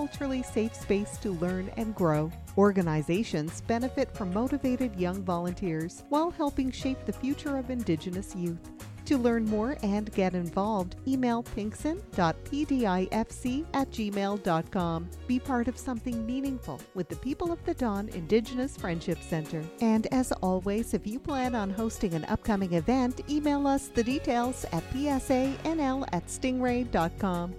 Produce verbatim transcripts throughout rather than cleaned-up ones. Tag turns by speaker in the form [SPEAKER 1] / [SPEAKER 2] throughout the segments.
[SPEAKER 1] culturally safe space to learn and grow. Organizations benefit from motivated young volunteers while helping shape the future of Indigenous youth. To learn more and get involved, email pinkson dot p d i f c at gmail dot com. Be part of something meaningful with the People of the Dawn Indigenous Friendship Center. And as always, if you plan on hosting an upcoming event, email us the details at p s a n l at stingray dot com.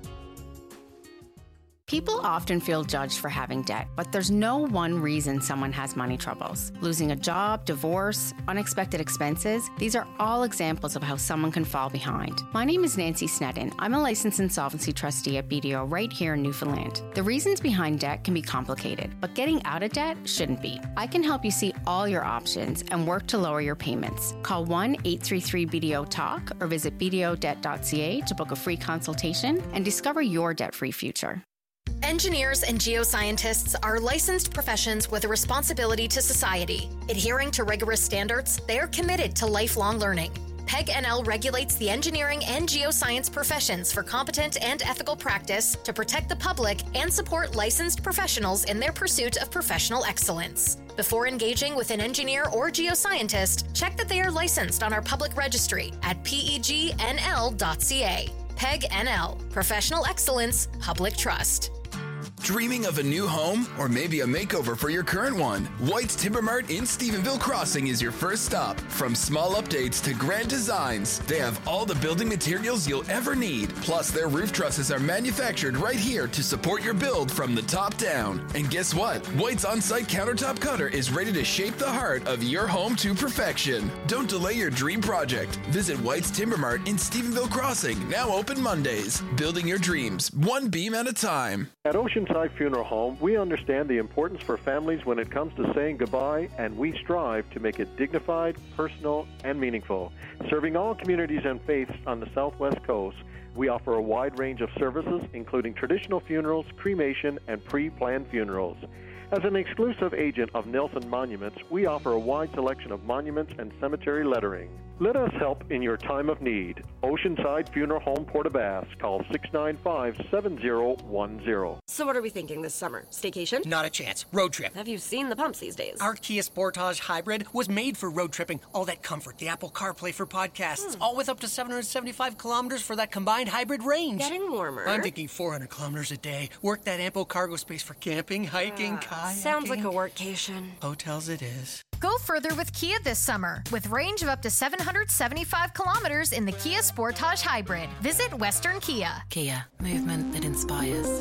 [SPEAKER 2] People often feel judged for having debt, but there's no one reason someone has money troubles. Losing a job, divorce, unexpected expenses, these are all examples of how someone can fall behind. My name is Nancy Sneddon. I'm a licensed insolvency trustee at B D O right here in Newfoundland. The reasons behind debt can be complicated, but getting out of debt shouldn't be. I can help you see all your options and work to lower your payments. Call one eight three three B D O talk or visit b d o debt dot c a to book a free consultation and discover your debt-free future.
[SPEAKER 3] Engineers and geoscientists are licensed professions with a responsibility to society. Adhering to rigorous standards, they are committed to lifelong learning. P E G N L regulates the engineering and geoscience professions for competent and ethical practice to protect the public and support licensed professionals in their pursuit of professional excellence. Before engaging with an engineer or geoscientist, check that they are licensed on our public registry at p e g n l dot c a. P E G N L, Professional Excellence, Public Trust.
[SPEAKER 4] Dreaming of a new home or maybe a makeover for your current one? White's Timber Mart in Stephenville Crossing is your first stop. From small updates to grand designs, they have all the building materials you'll ever need. Plus, their roof trusses are manufactured right here to support your build from the top down. And guess what? White's on-site countertop cutter is ready to shape the heart of your home to perfection. Don't delay your dream project. Visit White's Timber Mart in Stephenville Crossing, now open Mondays. Building your dreams, one beam at a time.
[SPEAKER 5] At Oceanside Funeral Home, we understand the importance for families when it comes to saying goodbye, and we strive to make it dignified, personal, and meaningful. Serving all communities and faiths on the Southwest Coast, we offer a wide range of services, including traditional funerals, cremation, and pre-planned funerals. As an exclusive agent of Nelson Monuments, we offer a wide selection of monuments and cemetery lettering. Let us help in your time of need. Oceanside Funeral Home, Port-aux-Basques. Call six nine five, seven zero one zero.
[SPEAKER 6] So what are we thinking this summer? Staycation?
[SPEAKER 7] Not a chance. Road trip.
[SPEAKER 6] Have you seen the pumps these days?
[SPEAKER 7] Our Kia Sportage Hybrid was made for road tripping. All that comfort, the Apple CarPlay for podcasts, hmm. all with up to seven hundred seventy-five kilometers for that combined hybrid range.
[SPEAKER 6] Getting warmer.
[SPEAKER 7] I'm thinking four hundred kilometers a day. Work that ample cargo space for camping, hiking, uh, kayaking.
[SPEAKER 6] Sounds like a workcation.
[SPEAKER 7] Hotels it is.
[SPEAKER 8] Go further with Kia this summer with range of up to seven hundred seventy-five kilometers in the Kia Sportage Hybrid. Visit Western Kia.
[SPEAKER 9] Kia, movement that inspires.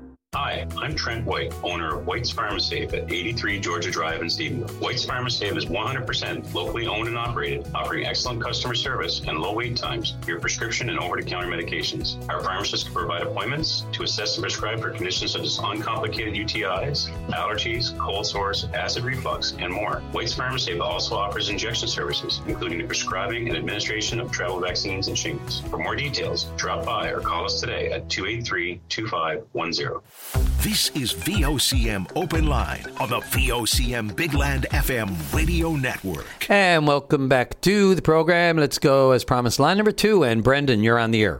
[SPEAKER 10] Hi, I'm Trent White, owner of White's Pharmasafe at eighty-three Georgia Drive in Stephenville. White's Pharmasafe is one hundred percent locally owned and operated, offering excellent customer service and low wait times for your prescription and over-the-counter medications. Our pharmacists can provide appointments to assess and prescribe for conditions such as uncomplicated U T Is, allergies, cold sores, acid reflux, and more. White's Pharmasafe also offers injection services, including the prescribing and administration of travel vaccines and shingles. For more details, drop by or call us today at two eight three, two five one zero.
[SPEAKER 11] This is V O C M Open Line on the V O C M Big Land F M radio network.
[SPEAKER 12] And welcome back to the program. Let's go as promised. Line number two, and Brendan, you're on the air.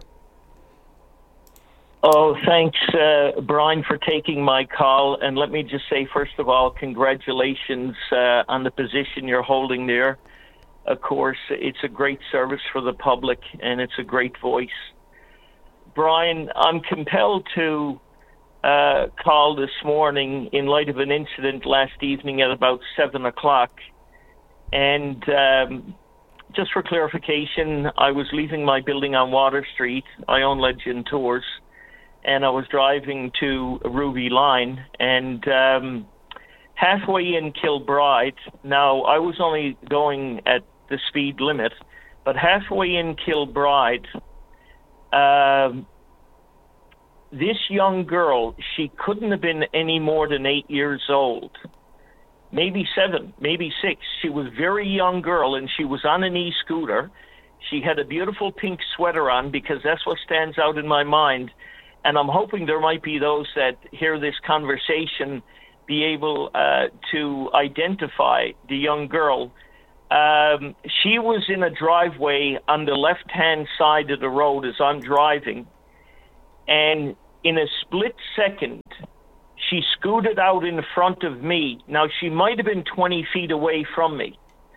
[SPEAKER 13] Oh, thanks, uh, Brian, for taking my call. And let me just say, first of all, congratulations uh, on the position you're holding there. Of course, it's a great service for the public, and it's a great voice. Brian, I'm compelled to Uh, call this morning in light of an incident last evening at about seven o'clock. And um, just for clarification, I was leaving my building on Water Street. I own Legend Tours. And I was driving to Ruby Line. And um, halfway in Kilbride, now I was only going at the speed limit, but halfway in Kilbride, um, this young girl, she couldn't have been any more than eight years old, maybe seven, maybe six. She was a very young girl, and she was on an e-scooter. She had a beautiful pink sweater on, because that's what stands out in my mind. And I'm hoping there might be those that hear this conversation be able uh, to identify the young girl. Um, she was in a driveway on the left-hand side of the road as I'm driving, and in a split second, she scooted out in front of me. Now, she might have been twenty feet away from me.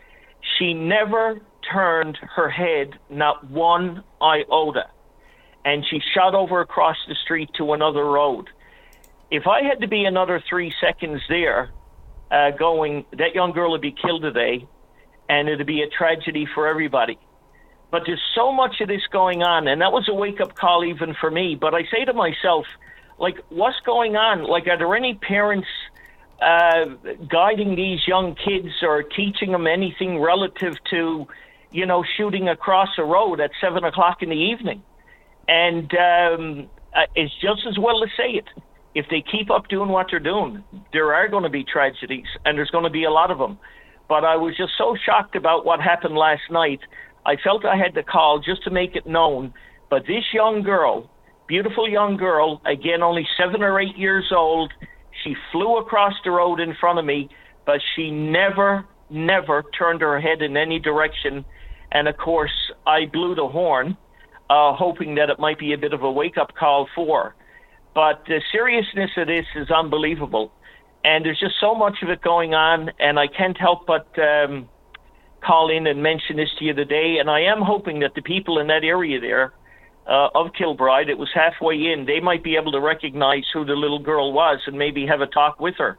[SPEAKER 13] She never turned her head, not one iota. And she shot over across the street to another road. If I had to be another three seconds there, uh, going, that young girl would be killed today, and it'd be a tragedy for everybody. But there's so much of this going on, and that was a wake-up call even for me. But I say to myself, like, what's going on? Like, are there any parents uh, guiding these young kids or teaching them anything relative to, you know, shooting across a road at seven o'clock in the evening? And um, it's just as well to say it. If they keep up doing what they're doing, there are going to be tragedies, and there's going to be a lot of them. But I was just so shocked about what happened last night. I felt I had to call just to make it known. But this young girl, beautiful young girl, again, only seven or eight years old, she flew across the road in front of me, but she never, never turned her head in any direction. And, of course, I blew the horn, uh, hoping that it might be a bit of a wake-up call for her. But the seriousness of this is unbelievable. And there's just so much of it going on, and I can't help but um, call in and mention this to you today. And I am hoping that the people in that area there uh, of Kilbride, it was halfway in, they might be able to recognize who the little girl was and maybe have a talk with her.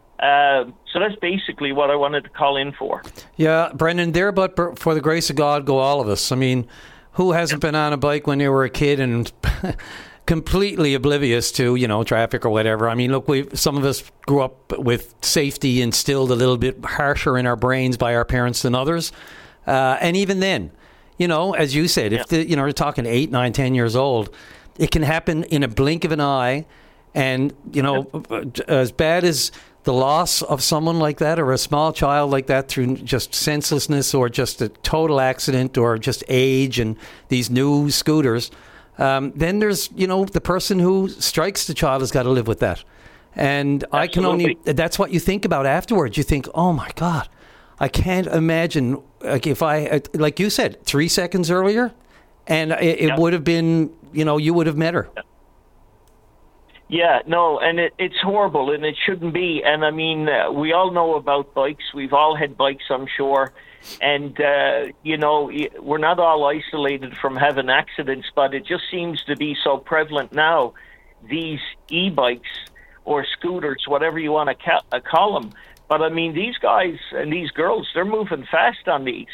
[SPEAKER 13] Uh, so that's basically what I wanted to call in for.
[SPEAKER 12] Yeah, Brendan, there, but for the grace of God, go all of us. I mean, who hasn't been on a bike when they were a kid and completely oblivious to, you know, traffic or whatever? I mean, look, we some of us grew up with safety instilled a little bit harsher in our brains by our parents than others. Uh, and even then, you know, as you said, if yeah. the, you know, you're talking eight, nine, ten years old, it can happen in a blink of an eye. And, you know, yeah. as bad as the loss of someone like that or a small child like that through just senselessness or just a total accident or just age and these new scooters, Um, then there's, you know, the person who strikes the child has got to live with that. And Absolutely. I can only, that's what you think about afterwards. You think, oh my God, I can't imagine, like if I, like you said, three seconds earlier, and it, it yeah. would have been, you know, you would have met her.
[SPEAKER 13] Yeah, no, and it, it's horrible, and it shouldn't be. And I mean, uh, we all know about bikes. We've all had bikes, I'm sure. And, uh, you know, we're not all isolated from having accidents, but it just seems to be so prevalent now, these e-bikes or scooters, whatever you want to ca- call them. But, I mean, these guys and these girls, they're moving fast on these.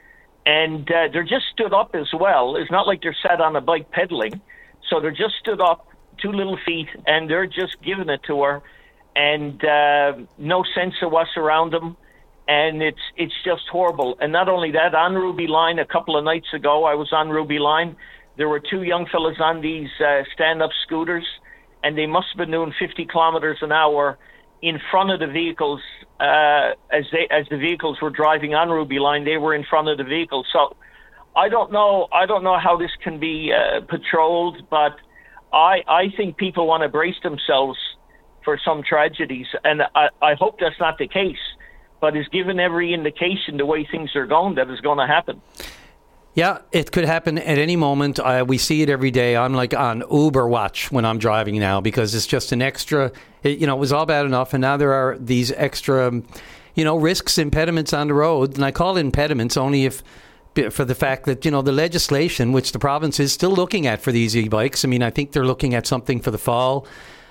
[SPEAKER 13] And uh, they're just stood up as well. It's not like they're sat on a bike pedaling. So they're just stood up, two little feet, and they're just giving it to her. And uh, no sense of what's around them. And it's it's just horrible. And not only that, on Ruby Line, a couple of nights ago, I was on Ruby Line. There were two young fellas on these uh, stand-up scooters, and they must have been doing fifty kilometers an hour in front of the vehicles. Uh, as they as the vehicles were driving on Ruby Line, they were in front of the vehicles. So I don't know. I don't know how this can be uh, patrolled, but I I think people want to brace themselves for some tragedies, and I, I hope that's not the case. But is given every indication the way things are going that is going to happen.
[SPEAKER 12] Yeah, it could happen at any moment. Uh, we see it every day. I'm like on Uber watch when I'm driving now because it's just an extra, it, you know, it was all bad enough. And now there are these extra, you know, risks, impediments on the road. And I call it impediments only if, for the fact that, you know, the legislation, which the province is still looking at for these e-bikes. I mean, I think they're looking at something for the fall.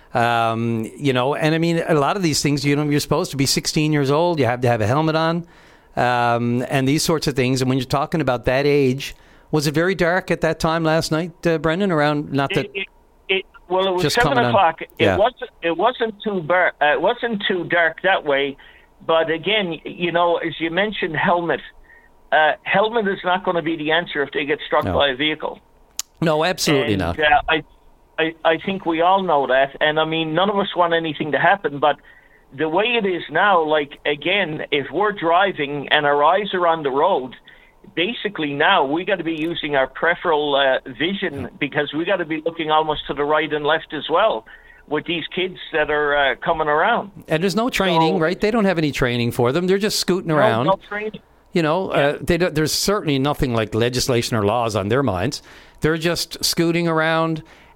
[SPEAKER 12] Um, you know, and I mean, a lot of these things, you know, you're supposed to be sixteen years old. You have to have a helmet on, um, and these sorts of things. And when you're talking about that age, was it very dark at that time last night, uh, Brendan? Around not that.
[SPEAKER 13] It, it, it, well, it was seven o'clock. It yeah. wasn't. It wasn't too bar- uh, It wasn't too dark that way. But again, you know, as you mentioned, helmet. Uh, helmet is not going to be the answer if they get struck no. by a vehicle.
[SPEAKER 12] No, absolutely
[SPEAKER 13] and,
[SPEAKER 12] not.
[SPEAKER 13] Uh, I. I, I think we all know that, and I mean, none of us want anything to happen, but the way it is now, like, again, if we're driving and our eyes are on the road, basically now we got to be using our peripheral uh, vision because we got to be looking almost to the right and left as well with these kids that are uh, coming around.
[SPEAKER 12] And there's no training, so, right? They don't have any training for them. They're just scooting
[SPEAKER 13] no,
[SPEAKER 12] around.
[SPEAKER 13] No training.
[SPEAKER 12] You know, yeah. uh, they don't, there's certainly nothing like legislation or laws on their minds. They're just scooting around.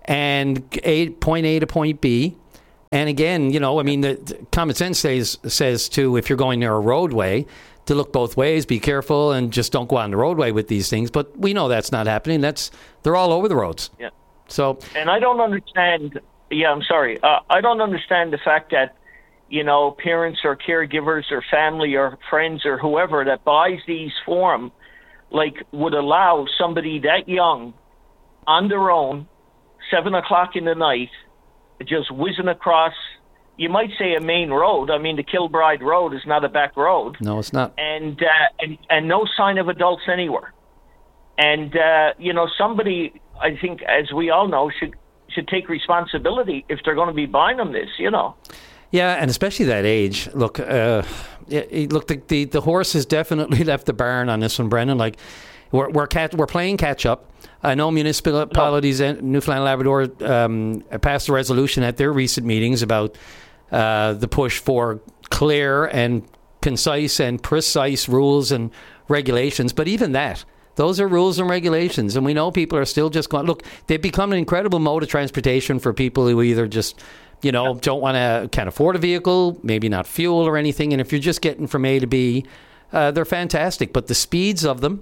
[SPEAKER 12] and a, point A to point B. And again, you know, I mean, the, the common sense says, says to, if you're going near a roadway, to look both ways, be careful, and just don't go on the roadway with these things. But we know that's not happening. That's they're all over the roads.
[SPEAKER 13] Yeah.
[SPEAKER 12] So.
[SPEAKER 13] And I don't understand. Yeah, I'm sorry. Uh, I don't understand the fact that, you know, parents or caregivers or family or friends or whoever that buys these for them, like, would allow somebody that young on their own, seven o'clock in the night, just whizzing across, you might say a main road. I mean, the Kilbride Road is not a back road.
[SPEAKER 12] No, it's not.
[SPEAKER 13] And, uh, and, and no sign of adults anywhere. And, uh, you know, somebody, I think, as we all know, should should take responsibility if they're going to be buying them this, you know.
[SPEAKER 12] Yeah, and especially that age. Look, uh, it, look, the, the the horse has definitely left the barn on this one, Brendan. Like, we're we're, cat, we're playing catch up. I know municipalities and Newfoundland and Labrador um, passed a resolution at their recent meetings about uh, the push for clear and concise and precise rules and regulations. But even that, those are rules and regulations, and we know people are still just going. Look, they've become an incredible mode of transportation for people who either just, you know, yeah. don't want to, can't afford a vehicle, maybe not fuel or anything. And if you're just getting from A to B, uh, they're fantastic. But the speeds of them,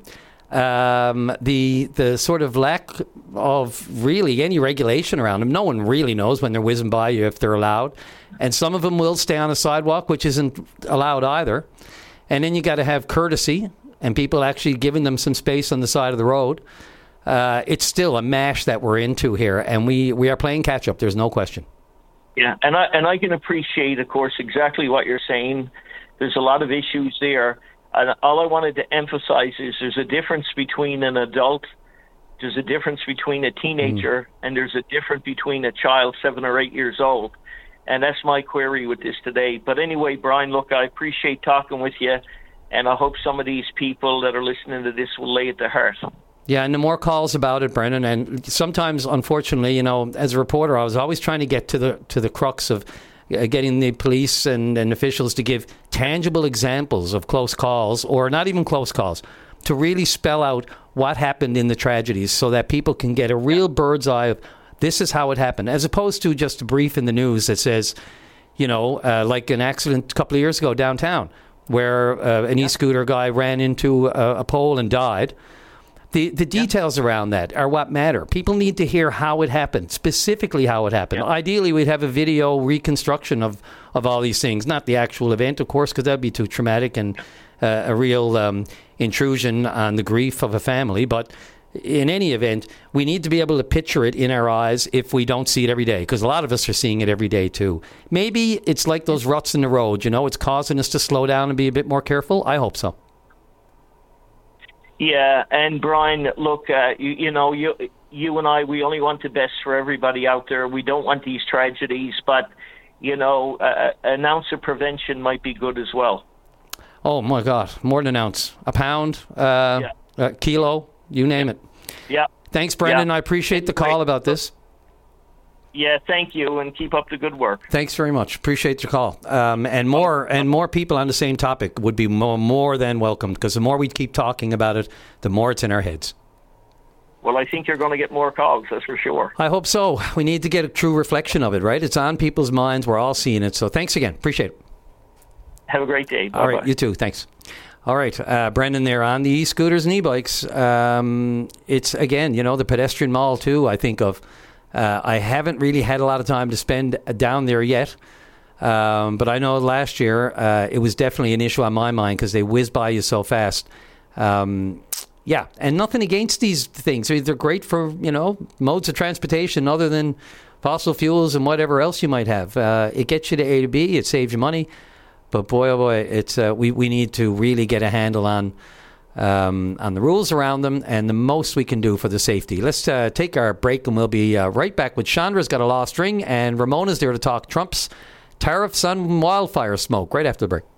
[SPEAKER 12] um, the the sort of lack of really any regulation around them, no one really knows when they're whizzing by you if they're allowed. And some of them will stay on a sidewalk, which isn't allowed either. And then you got to have courtesy and people actually giving them some space on the side of the road. Uh, it's still a mash that we're into here, and we, we are playing catch up. There's no question.
[SPEAKER 13] Yeah, and I and I can appreciate, of course, exactly what you're saying. There's a lot of issues there. And all I wanted to emphasize is there's a difference between an adult, there's a difference between a teenager, mm. and there's a difference between a child seven or eight years old. And that's my query with this today. But anyway, Brian, look, I appreciate talking with you, and I hope some of these people that are listening to this will lay it to heart.
[SPEAKER 12] Yeah, and the more calls about it, Brendan, and sometimes, unfortunately, you know, as a reporter, I was always trying to get to the to the crux of uh, getting the police and, and officials to give tangible examples of close calls, or not even close calls, to really spell out what happened in the tragedies so that people can get a real bird's eye of this is how it happened, as opposed to just a brief in the news that says, you know, uh, like an accident a couple of years ago downtown where uh, an yeah. e-scooter guy ran into a, a pole and died. The the details yeah. around that are what matter. People need to hear how it happened, specifically how it happened. Yeah. Ideally, we'd have a video reconstruction of, of all these things, not the actual event, of course, because that would be too traumatic and uh, a real um, intrusion on the grief of a family. But in any event, we need to be able to picture it in our eyes if we don't see it every day, because a lot of us are seeing it every day too. Maybe it's like those ruts in the road, you know, it's causing us to slow down and be a bit more careful. I hope so.
[SPEAKER 13] Yeah, and Brian, look, uh, you, you know, you you and I, we only want the best for everybody out there. We don't want these tragedies, but, you know, uh, an ounce of prevention might be good as well.
[SPEAKER 12] Oh, my God, more than an ounce. A pound, uh, yeah. a kilo, you name it.
[SPEAKER 13] Yeah.
[SPEAKER 12] Thanks, Brendan.
[SPEAKER 13] Yeah.
[SPEAKER 12] I appreciate the call about this.
[SPEAKER 13] Yeah, thank you, and keep up the good work.
[SPEAKER 12] Thanks very much. Appreciate your call. Um, and more and more people on the same topic would be more, more than welcome, because the more we keep talking about it, the more it's in our heads.
[SPEAKER 13] Well, I think you're going to get more calls, that's for sure.
[SPEAKER 12] I hope so. We need to get a true reflection of it, right? It's on people's minds. We're all seeing it. So thanks again. Appreciate it.
[SPEAKER 13] Have a great day. Bye-bye.
[SPEAKER 12] All right, you too. Thanks. All right, uh, Brendan there on the e-scooters and e-bikes. Um, it's, again, you know, the pedestrian mall too, I think of. Uh, I haven't really had a lot of time to spend down there yet, um, but I know last year uh, it was definitely an issue on my mind because they whiz by you so fast. Um, yeah, and nothing against these things. They're great for, you know, modes of transportation other than fossil fuels and whatever else you might have. Uh, it gets you to A to B. It saves you money. But boy, oh boy, it's uh, we, we need to really get a handle on Um, on the rules around them and the most we can do for the safety. Let's uh, take our break and we'll be uh, right back with Chandra's got a lost ring and Ramona's there to talk Trump's tariffs on wildfire smoke right after the break.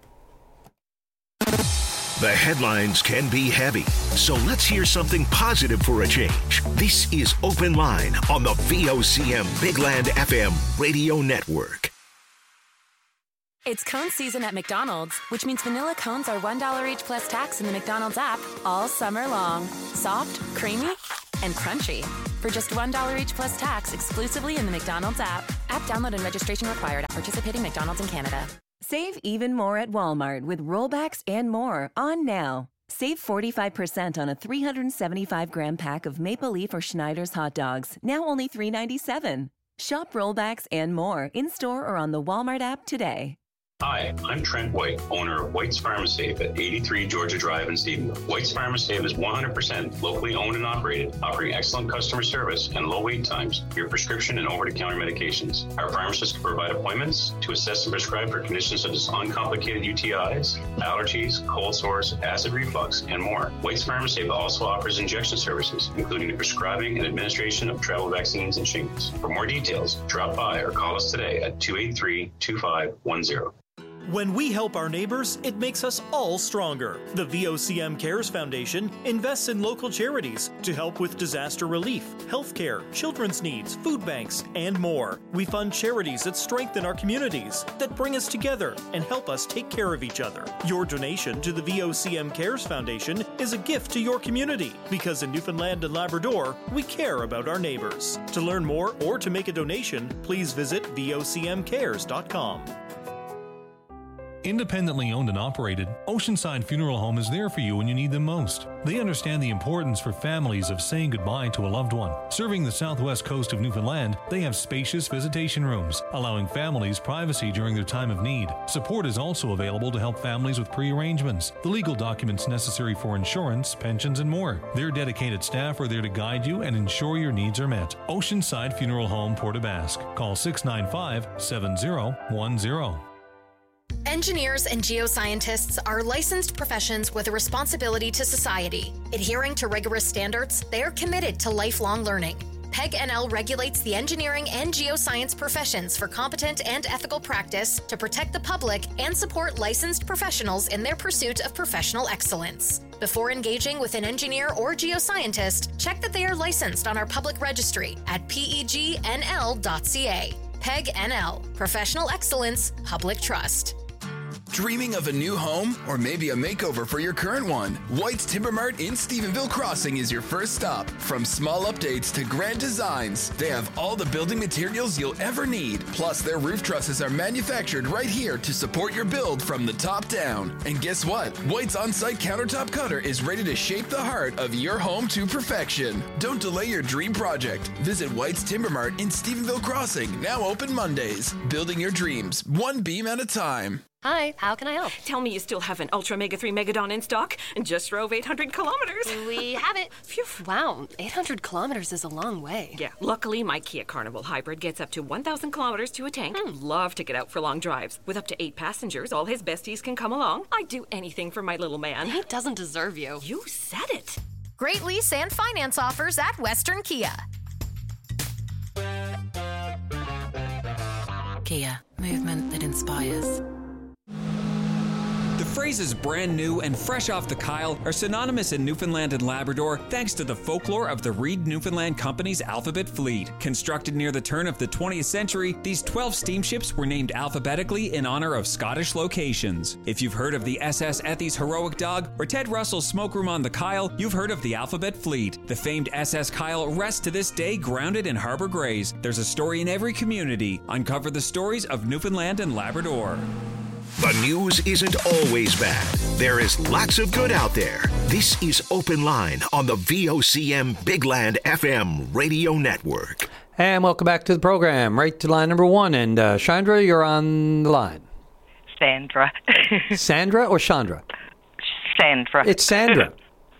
[SPEAKER 11] The headlines can be heavy, so let's hear something positive for a change. This is Open Line on the V O C M Big Land F M radio network.
[SPEAKER 14] It's cone season at McDonald's, which means vanilla cones are one dollar each plus tax in the McDonald's app all summer long. Soft, creamy, and crunchy. for just one dollar each plus tax exclusively in the McDonald's app. App download and registration required at participating McDonald's in Canada.
[SPEAKER 15] Save even more at Walmart with rollbacks and more on now. Save forty-five percent on a three hundred seventy-five gram pack of Maple Leaf or Schneider's hot dogs, now only three ninety-seven. Shop rollbacks and more in-store or on the Walmart app today.
[SPEAKER 10] Hi, I'm Trent White, owner of White's Pharmasafe at eighty-three Georgia Drive in Stephenville. White's Pharmasafe is one hundred percent locally owned and operated, offering excellent customer service and low wait times for your prescription and over-the-counter medications. Our pharmacists can provide appointments to assess and prescribe for conditions such as uncomplicated U T Is, allergies, cold sores, acid reflux, and more. White's Pharmasafe also offers injection services, including the prescribing and administration of travel vaccines and shingles. For more details, drop by or call us today at two eight three, two five one zero.
[SPEAKER 16] When we help our neighbors, it makes us all stronger. The V O C M Cares Foundation invests in local charities to help with disaster relief, healthcare, children's needs, food banks, and more. We fund charities that strengthen our communities, that bring us together and help us take care of each other. Your donation to the V O C M Cares Foundation is a gift to your community, because in Newfoundland and Labrador, we care about our neighbors. To learn more or to make a donation, please visit V O C M cares dot com.
[SPEAKER 17] Independently owned and operated, Oceanside Funeral Home is there for you when you need them most. They understand the importance for families of saying goodbye to a loved one. Serving the southwest coast of Newfoundland, they have spacious visitation rooms, allowing families privacy during their time of need. Support is also available to help families with pre-arrangements, the legal documents necessary for insurance, pensions, and more. Their dedicated staff are there to guide you and ensure your needs are met. Oceanside Funeral Home, Port aux Basques. Call six nine five, seven zero one zero.
[SPEAKER 3] Engineers and geoscientists are licensed professions with a responsibility to society. Adhering to rigorous standards, they are committed to lifelong learning. P E G N L regulates the engineering and geoscience professions for competent and ethical practice to protect the public and support licensed professionals in their pursuit of professional excellence. Before engaging with an engineer or geoscientist, check that they are licensed on our public registry at P E G N L dot C A. P E G N L, Professional Excellence, Public Trust.
[SPEAKER 4] Dreaming of a new home or maybe a makeover for your current one? White's Timber Mart in Stephenville Crossing is your first stop. From small updates to grand designs, they have all the building materials you'll ever need. Plus, their roof trusses are manufactured right here to support your build from the top down. And guess what? White's on-site countertop cutter is ready to shape the heart of your home to perfection. Don't delay your dream project. Visit White's Timber Mart in Stephenville Crossing, now open Mondays. Building your dreams, one beam at a time.
[SPEAKER 6] Hi, how can I help?
[SPEAKER 18] Tell me you still have an Ultra Mega three Megadon in stock and just drove eight hundred kilometers.
[SPEAKER 6] We have it. Phew. Wow, eight hundred kilometers is a long way.
[SPEAKER 18] Yeah, luckily my Kia Carnival Hybrid gets up to one thousand kilometers to a tank. Hmm. Love to get out for long drives. With up to eight passengers, all his besties can come along. I'd do anything for my little man.
[SPEAKER 6] He doesn't deserve you.
[SPEAKER 18] You said it.
[SPEAKER 8] Great lease and finance offers at Western Kia.
[SPEAKER 9] Kia, movement that inspires.
[SPEAKER 19] The phrases brand new and fresh off the Kyle are synonymous in Newfoundland and Labrador thanks to the folklore of the Reed Newfoundland Company's Alphabet Fleet. Constructed near the turn of the twentieth century, these twelve steamships were named alphabetically in honor of Scottish locations. If you've heard of the S S Ethy's Heroic Dog or Ted Russell's Smoke Room on the Kyle, you've heard of the Alphabet Fleet. The famed S S Kyle rests to this day grounded in Harbour Grays. There's a story in every community. Uncover the stories of Newfoundland and Labrador.
[SPEAKER 11] The news isn't always bad. There is lots of good out there. This is Open Line on the V O C M Bigland F M radio network.
[SPEAKER 12] And welcome back to the program. Right to line number one. And uh, Chandra, you're on the line.
[SPEAKER 20] Sandra.
[SPEAKER 12] Sandra or Chandra?
[SPEAKER 20] Sandra.
[SPEAKER 12] It's Sandra.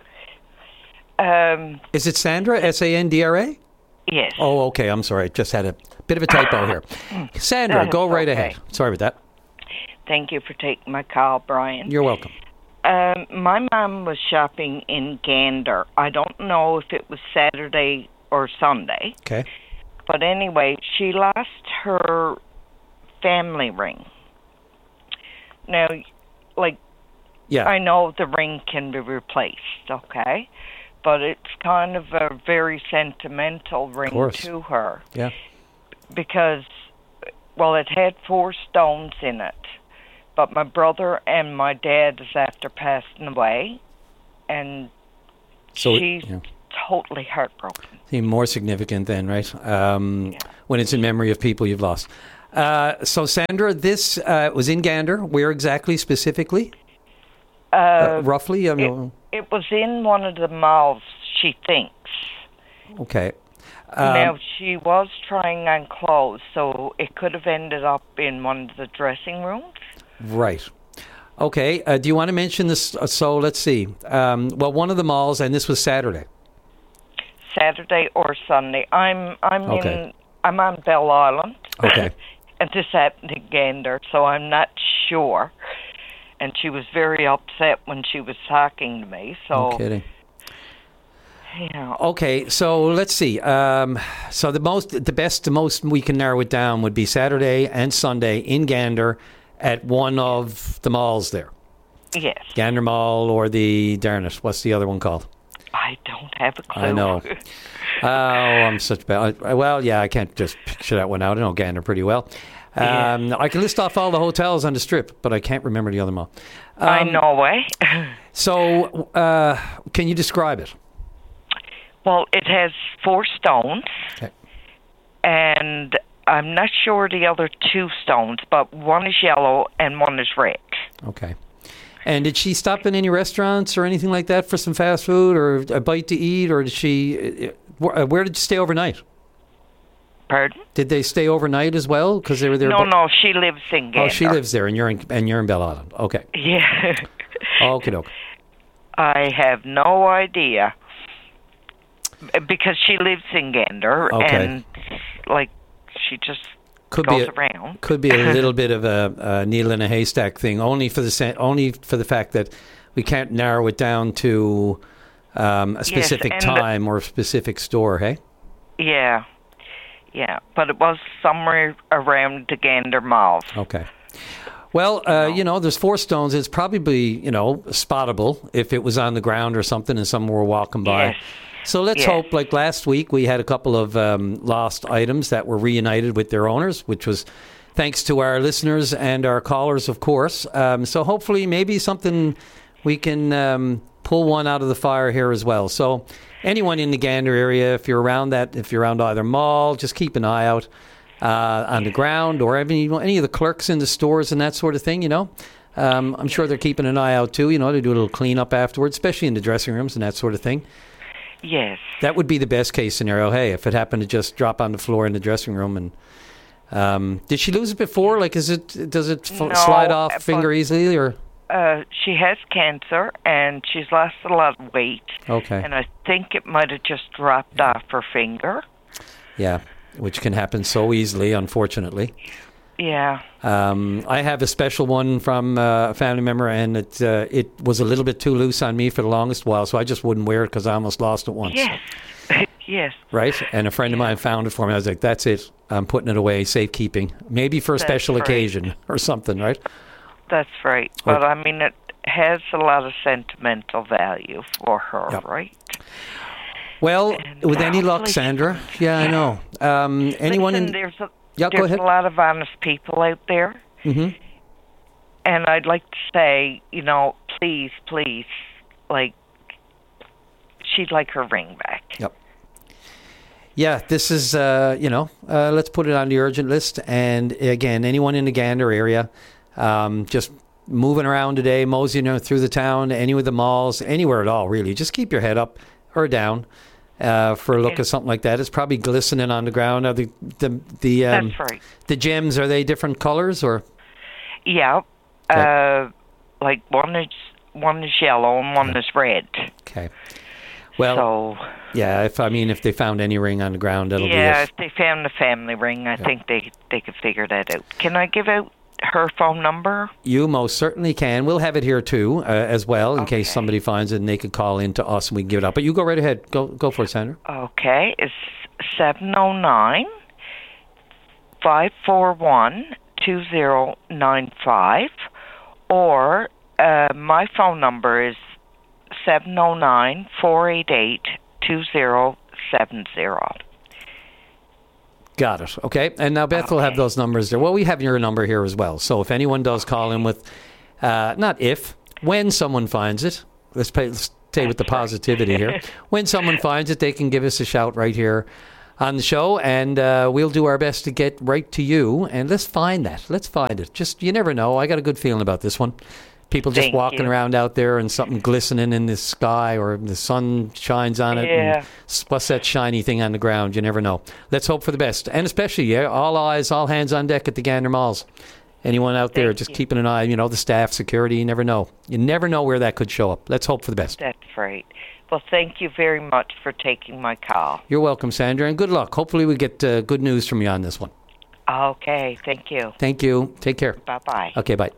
[SPEAKER 20] um,
[SPEAKER 12] is it Sandra? S A N D R A?
[SPEAKER 20] Yes.
[SPEAKER 12] Oh, okay. I'm sorry. Just had a bit of a typo here. Sandra, go right
[SPEAKER 20] okay.
[SPEAKER 12] ahead. Sorry about that.
[SPEAKER 20] Thank you for taking my call, Brian.
[SPEAKER 12] You're welcome.
[SPEAKER 20] Um, my mom was shopping in Gander. I don't know if it was Saturday or Sunday.
[SPEAKER 12] Okay.
[SPEAKER 20] But anyway, she lost her family ring. Now, like,
[SPEAKER 12] yeah.
[SPEAKER 20] I know the ring can be replaced, okay? But it's kind of a very sentimental ring to her.
[SPEAKER 12] Yeah.
[SPEAKER 20] Because, well, it had four stones in it. But my brother and my dad is after passing away, and
[SPEAKER 12] so
[SPEAKER 20] she's
[SPEAKER 12] it, yeah.
[SPEAKER 20] totally heartbroken.
[SPEAKER 12] Seem more significant then, right? Um, yeah. When it's in memory of people you've lost. Uh, so, Sandra, this uh, was in Gander. Where exactly, specifically?
[SPEAKER 20] Uh,
[SPEAKER 12] uh, roughly? I mean,
[SPEAKER 20] it, it was in one of the malls, she thinks.
[SPEAKER 12] Okay. Um,
[SPEAKER 20] now, she was trying on clothes, so it could have ended up in one of the dressing rooms.
[SPEAKER 12] Right. Okay. Uh, do you want to mention this? Uh, so, let's see. Um, well, one of the malls, and this was Saturday.
[SPEAKER 20] Saturday or Sunday. I'm I'm
[SPEAKER 12] okay.
[SPEAKER 20] in I'm on Bell Island.
[SPEAKER 12] Okay.
[SPEAKER 20] And this happened in Gander, so I'm not sure. And she was very upset when she was talking to me. So.
[SPEAKER 12] No kidding.
[SPEAKER 20] Yeah.
[SPEAKER 12] Okay, so let's see. Um, so the most, the best, the most we can narrow it down would be Saturday and Sunday in Gander at one of the malls there.
[SPEAKER 20] Yes.
[SPEAKER 12] Gander Mall or the, darn it, what's the other one called?
[SPEAKER 20] I don't have a clue.
[SPEAKER 12] I know. Oh, I'm such bad. Well, yeah, I can't just picture that one out. I know Gander pretty well. Um, yeah. I can list off all the hotels on the Strip, but I can't remember the other mall. Um,
[SPEAKER 20] I know, eh?
[SPEAKER 12] So, uh, can you describe it?
[SPEAKER 20] Well, it has four stones,
[SPEAKER 12] okay.
[SPEAKER 20] and I'm not sure the other two stones, but one is yellow and one is red.
[SPEAKER 12] Okay. And did she stop in any restaurants or anything like that for some fast food or a bite to eat, or did she? Where did you stay overnight?
[SPEAKER 20] Pardon?
[SPEAKER 12] Did they stay overnight as well? Because they were there.
[SPEAKER 20] No, bo- no, she lives in Gander.
[SPEAKER 12] Oh, she lives there, and you're in and you're in Bell Island. Okay.
[SPEAKER 20] Yeah.
[SPEAKER 12] Okay, okay.
[SPEAKER 20] I have no idea because she lives in Gander,
[SPEAKER 12] okay.
[SPEAKER 20] and like she just.
[SPEAKER 12] Could
[SPEAKER 20] goes
[SPEAKER 12] be a,
[SPEAKER 20] around.
[SPEAKER 12] Could be a little bit of a, a needle in a haystack thing, only for the only for the fact that we can't narrow it down to um, a specific
[SPEAKER 20] yes,
[SPEAKER 12] time the, or a specific store. Hey.
[SPEAKER 20] Yeah, yeah, but it was somewhere around the Gander Mall.
[SPEAKER 12] Okay. Well, uh, you know, there's four stones. It's probably you know spottable if it was on the ground or something, and someone were walking by.
[SPEAKER 20] Yes.
[SPEAKER 12] So let's
[SPEAKER 20] yes.
[SPEAKER 12] hope, like last week, we had a couple of um, lost items that were reunited with their owners, which was thanks to our listeners and our callers, of course. Um, so hopefully maybe something we can um, pull one out of the fire here as well. So anyone in the Gander area, if you're around that, if you're around either mall, just keep an eye out uh, on the ground or any, any of the clerks in the stores and that sort of thing, you know. Um, I'm sure they're keeping an eye out too, you know, to do a little cleanup afterwards, especially in the dressing rooms and that sort of thing.
[SPEAKER 20] Yes.
[SPEAKER 12] That would be the best case scenario. Hey, if it happened to just drop on the floor in the dressing room, and um, did she lose it before? Like, is it does it f-
[SPEAKER 20] no,
[SPEAKER 12] slide off finger easily, or?
[SPEAKER 20] Uh, she has cancer and she's lost a lot of weight.
[SPEAKER 12] Okay.
[SPEAKER 20] And I think it might have just dropped off her finger.
[SPEAKER 12] Yeah, which can happen so easily, unfortunately.
[SPEAKER 20] Yeah.
[SPEAKER 12] Um, I have a special one from uh, a family member, and it uh, it was a little bit too loose on me for the longest while, so I just wouldn't wear it because I almost lost it once.
[SPEAKER 20] Yes. Yes.
[SPEAKER 12] Right? And a friend of mine found it for me. I was like, that's it. I'm putting it away, safekeeping. Maybe for a
[SPEAKER 20] that's
[SPEAKER 12] special
[SPEAKER 20] right.
[SPEAKER 12] occasion or something, right?
[SPEAKER 20] That's right.
[SPEAKER 12] Or,
[SPEAKER 20] but, I mean, it has a lot of sentimental value for her,
[SPEAKER 12] yep.
[SPEAKER 20] right?
[SPEAKER 12] Well,
[SPEAKER 20] and
[SPEAKER 12] with any luck, Sandra. Yeah, I know. Um, anyone
[SPEAKER 20] Listen,
[SPEAKER 12] in...
[SPEAKER 20] There's a,
[SPEAKER 12] Yeah,
[SPEAKER 20] There's
[SPEAKER 12] go ahead.
[SPEAKER 20] a lot of honest people out there.
[SPEAKER 12] Mm-hmm.
[SPEAKER 20] And I'd like to say, you know, please, please, like, she'd like her ring back.
[SPEAKER 12] Yep. Yeah, this is, uh, you know, uh, let's put it on the urgent list. And again, anyone in the Gander area, um, just moving around today, moseying through the town, any of the malls, anywhere at all, really. Just keep your head up or down. Uh, for a look
[SPEAKER 20] yeah.
[SPEAKER 12] at something like that, it's probably glistening on the ground. Are the the the um,
[SPEAKER 20] That's right.
[SPEAKER 12] The gems, are they different colors or?
[SPEAKER 20] Yeah,
[SPEAKER 12] okay.
[SPEAKER 20] uh, like one is one is yellow and one
[SPEAKER 12] yeah.
[SPEAKER 20] is red.
[SPEAKER 12] Okay. Well,
[SPEAKER 20] so,
[SPEAKER 12] yeah. If I mean, if they found any ring on the ground, that'll
[SPEAKER 20] yeah,
[SPEAKER 12] be it.
[SPEAKER 20] if they found the family ring, I
[SPEAKER 12] yeah.
[SPEAKER 20] think they they could figure that out. Can I give out her phone number?
[SPEAKER 12] You most certainly can. We'll have it here too, uh, as well, in
[SPEAKER 20] okay.
[SPEAKER 12] case somebody finds it and they could call in to us and we can give it up. But you go right ahead. Go go for it, Sandra.
[SPEAKER 20] Okay, it's seven oh nine, five four one, two oh nine five, or uh, my phone number is seven oh nine, four eight eight, two oh seven oh.
[SPEAKER 12] Got it. Okay. And now Beth okay. will have those numbers there. Well, we have your number here as well. So if anyone does call in with, uh, not if, when someone finds it, let's, play, let's stay with the positivity here. When someone finds it, they can give us a shout right here on the show, and uh, we'll do our best to get right to you. And let's find that. Let's find it. Just, you never know. I got a good feeling about this one. People just
[SPEAKER 20] Thank
[SPEAKER 12] walking
[SPEAKER 20] you.
[SPEAKER 12] around out there and something glistening in the sky, or the sun shines on it.
[SPEAKER 20] Yeah.
[SPEAKER 12] And what's that shiny thing on the ground? You never know. Let's hope for the best. And especially, yeah, all eyes, all hands on deck at the Gander Malls. Anyone out there
[SPEAKER 20] Thank
[SPEAKER 12] just
[SPEAKER 20] you.
[SPEAKER 12] keeping an eye, you know, the staff, security, you never know. You never know where that could show up. Let's hope for the best.
[SPEAKER 20] That's right. Well, thank you very much for taking my call.
[SPEAKER 12] You're welcome, Sandra, and good luck. Hopefully we get uh, good news from you on this one.
[SPEAKER 20] Okay, thank you.
[SPEAKER 12] Thank you. Take care.
[SPEAKER 20] Bye-bye.
[SPEAKER 12] Okay, bye.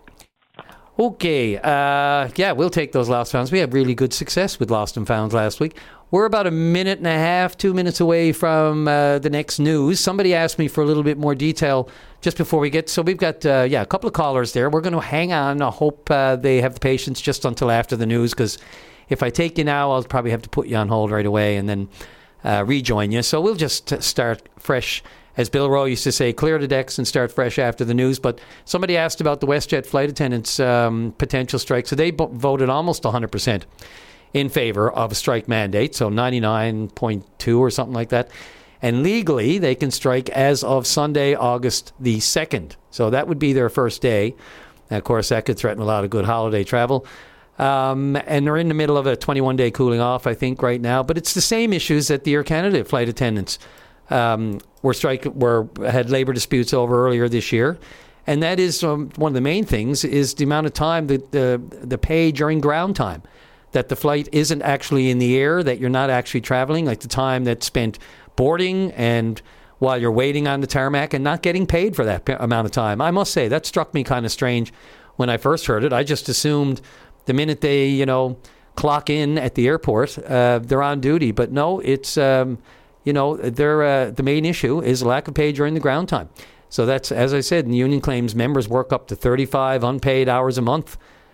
[SPEAKER 12] Okay, uh, yeah, we'll take those lost founds. We had really good success with lost and founds last week. We're about a minute and a half, two minutes away from uh, the next news. Somebody asked me for a little bit more detail just before we get, so we've got, uh, yeah, a couple of callers there. We're going to hang on. I hope uh, they have the patience just until after the news, because if I take you now, I'll probably have to put you on hold right away and then uh, rejoin you. So we'll just start fresh. As Bill Rowe used to say, clear the decks and start fresh after the news. But somebody asked about the WestJet flight attendants' um, potential strike. So they b- voted almost one hundred percent in favor of a strike mandate, so ninety-nine point two or something like that. And legally, they can strike as of Sunday, August the second. So that would be their first day. And of course, that could threaten a lot of good holiday travel. Um, and they're in the middle of a twenty-one day cooling off, I think, right now. But it's the same issues that the Air Canada flight attendants um, were strike were had labor disputes over earlier this year. And that is um, one of the main things is the amount of time, the, the the pay during ground time, that the flight isn't actually in the air, that you're not actually traveling, like the time that's spent boarding and while you're waiting on the tarmac and not getting paid for that p- amount of time. I must say, that struck me kind of strange when I first heard it. I just assumed the minute they, you know, clock in at the airport, uh, they're on duty. But no, it's, um, you know, they're, uh, the main issue is lack of pay during the ground time. So that's, as I said, the union claims members work up to thirty-five unpaid hours a month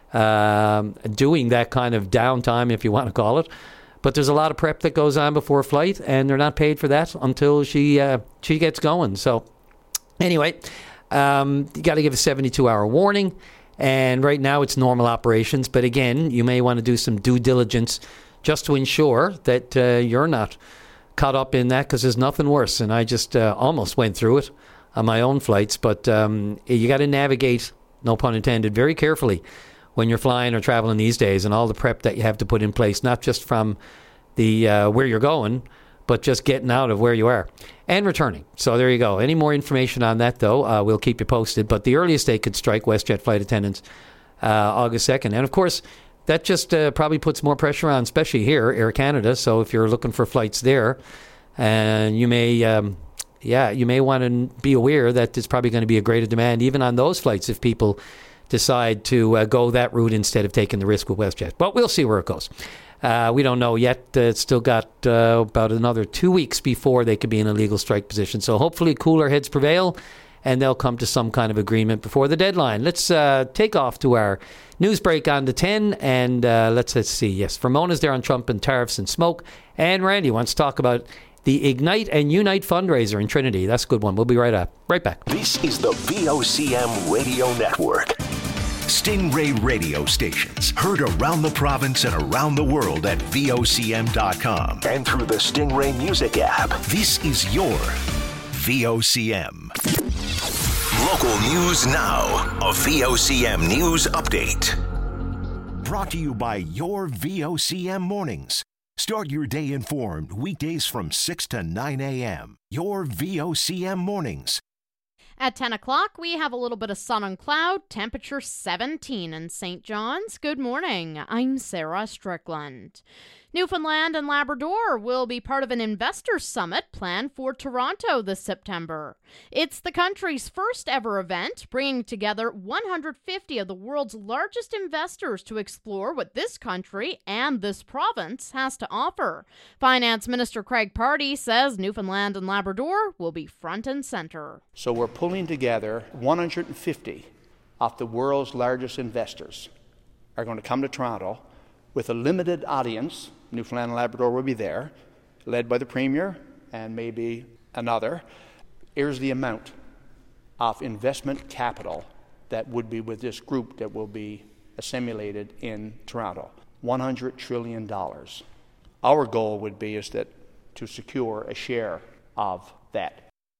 [SPEAKER 12] um, doing that kind of downtime, if you want to call it. But there's a lot of prep that goes on before flight, and they're not paid for that until she uh, she gets going. So anyway, um, you got to give a seventy-two hour warning. And right now it's normal operations. But again, you may want to do some due diligence just to ensure that uh, you're not caught up in that, because there's nothing worse. And I just uh, almost went through it on my own flights. But um, you got to navigate, no pun intended, very carefully when you're flying or traveling these days, and all the prep that you have to put in place, not just from the uh, where you're going, but just getting out of where you are and returning. So there you go. Any more information on that, though, uh, we'll keep you posted. But the earliest they could strike WestJet flight attendants, uh, August second. And, of course, that just uh, probably puts more pressure on, especially here, Air Canada. So if you're looking for flights there, and you may, um, yeah, you may want to be aware that there's probably going to be a greater demand even on those flights if people decide to uh, go that route instead of taking the risk with WestJet. But we'll see where it goes. Uh, we don't know yet. Uh, it's still got uh, about another two weeks before they could be in a legal strike position. So hopefully cooler heads prevail and they'll come to some kind of agreement before the deadline. Let's uh, take off to our news break on the ten. And uh, let's, let's see. Yes, Ramona's there on Trump and tariffs and smoke. And Randy wants to talk about the Ignite and Unite fundraiser in Trinity. That's a good one. We'll be right up. Right back.
[SPEAKER 11] This is the V O C M Radio Network. Stingray radio stations heard around the province and around the world at V O C M dot com and through the Stingray Music app. This is your V O C M. Local news now. A V O C M News Update. Brought to you by your V O C M Mornings. Start your day informed weekdays from six to nine a.m. Your V O C M Mornings.
[SPEAKER 21] At ten o'clock, we have a little bit of sun and cloud, temperature seventeen in Saint John's. Good morning. I'm Sarah Strickland. Newfoundland and Labrador will be part of an investor summit planned for Toronto this September. It's the country's first ever event, bringing together one hundred fifty of the world's largest investors to explore what this country and this province has to offer. Finance Minister Craig Pardy says Newfoundland and Labrador will be front and center.
[SPEAKER 22] So we're pulling together one hundred fifty of the world's largest investors are going to come to Toronto with a limited audience. Newfoundland and Labrador will be there, led by the Premier and maybe another. Here's the amount of investment capital that would be with this group that will be assimilated in Toronto. one hundred trillion dollars. Our goal would be is that to secure a share of that.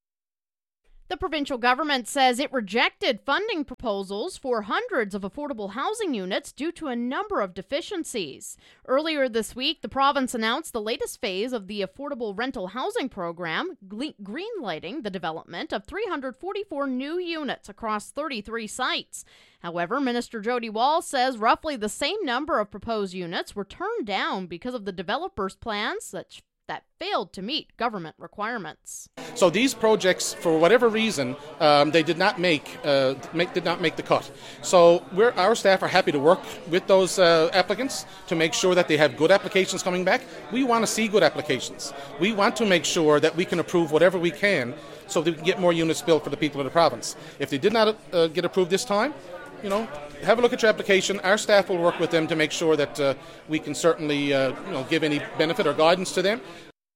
[SPEAKER 21] The provincial government says it rejected funding proposals for hundreds of affordable housing units due to a number of deficiencies. Earlier this week, the province announced the latest phase of the affordable rental housing program, greenlighting the development of three hundred forty-four new units across thirty-three sites. However, Minister Jody Wall says roughly the same number of proposed units were turned down because of the developers' plans that that failed to meet government requirements.
[SPEAKER 1] So these projects, for whatever reason, um, they did not make, uh, make did not make the cut. So we're, our staff are happy to work with those uh, applicants to make sure that they have good applications coming back. We want to see good applications. We want to make sure that we can approve whatever we can so that we can get more units built for the people of the province. If they did not uh, get approved this time, you know, have a look at your application. Our staff will work with them to make sure that uh, we can certainly uh, you know, give any benefit or guidance to them.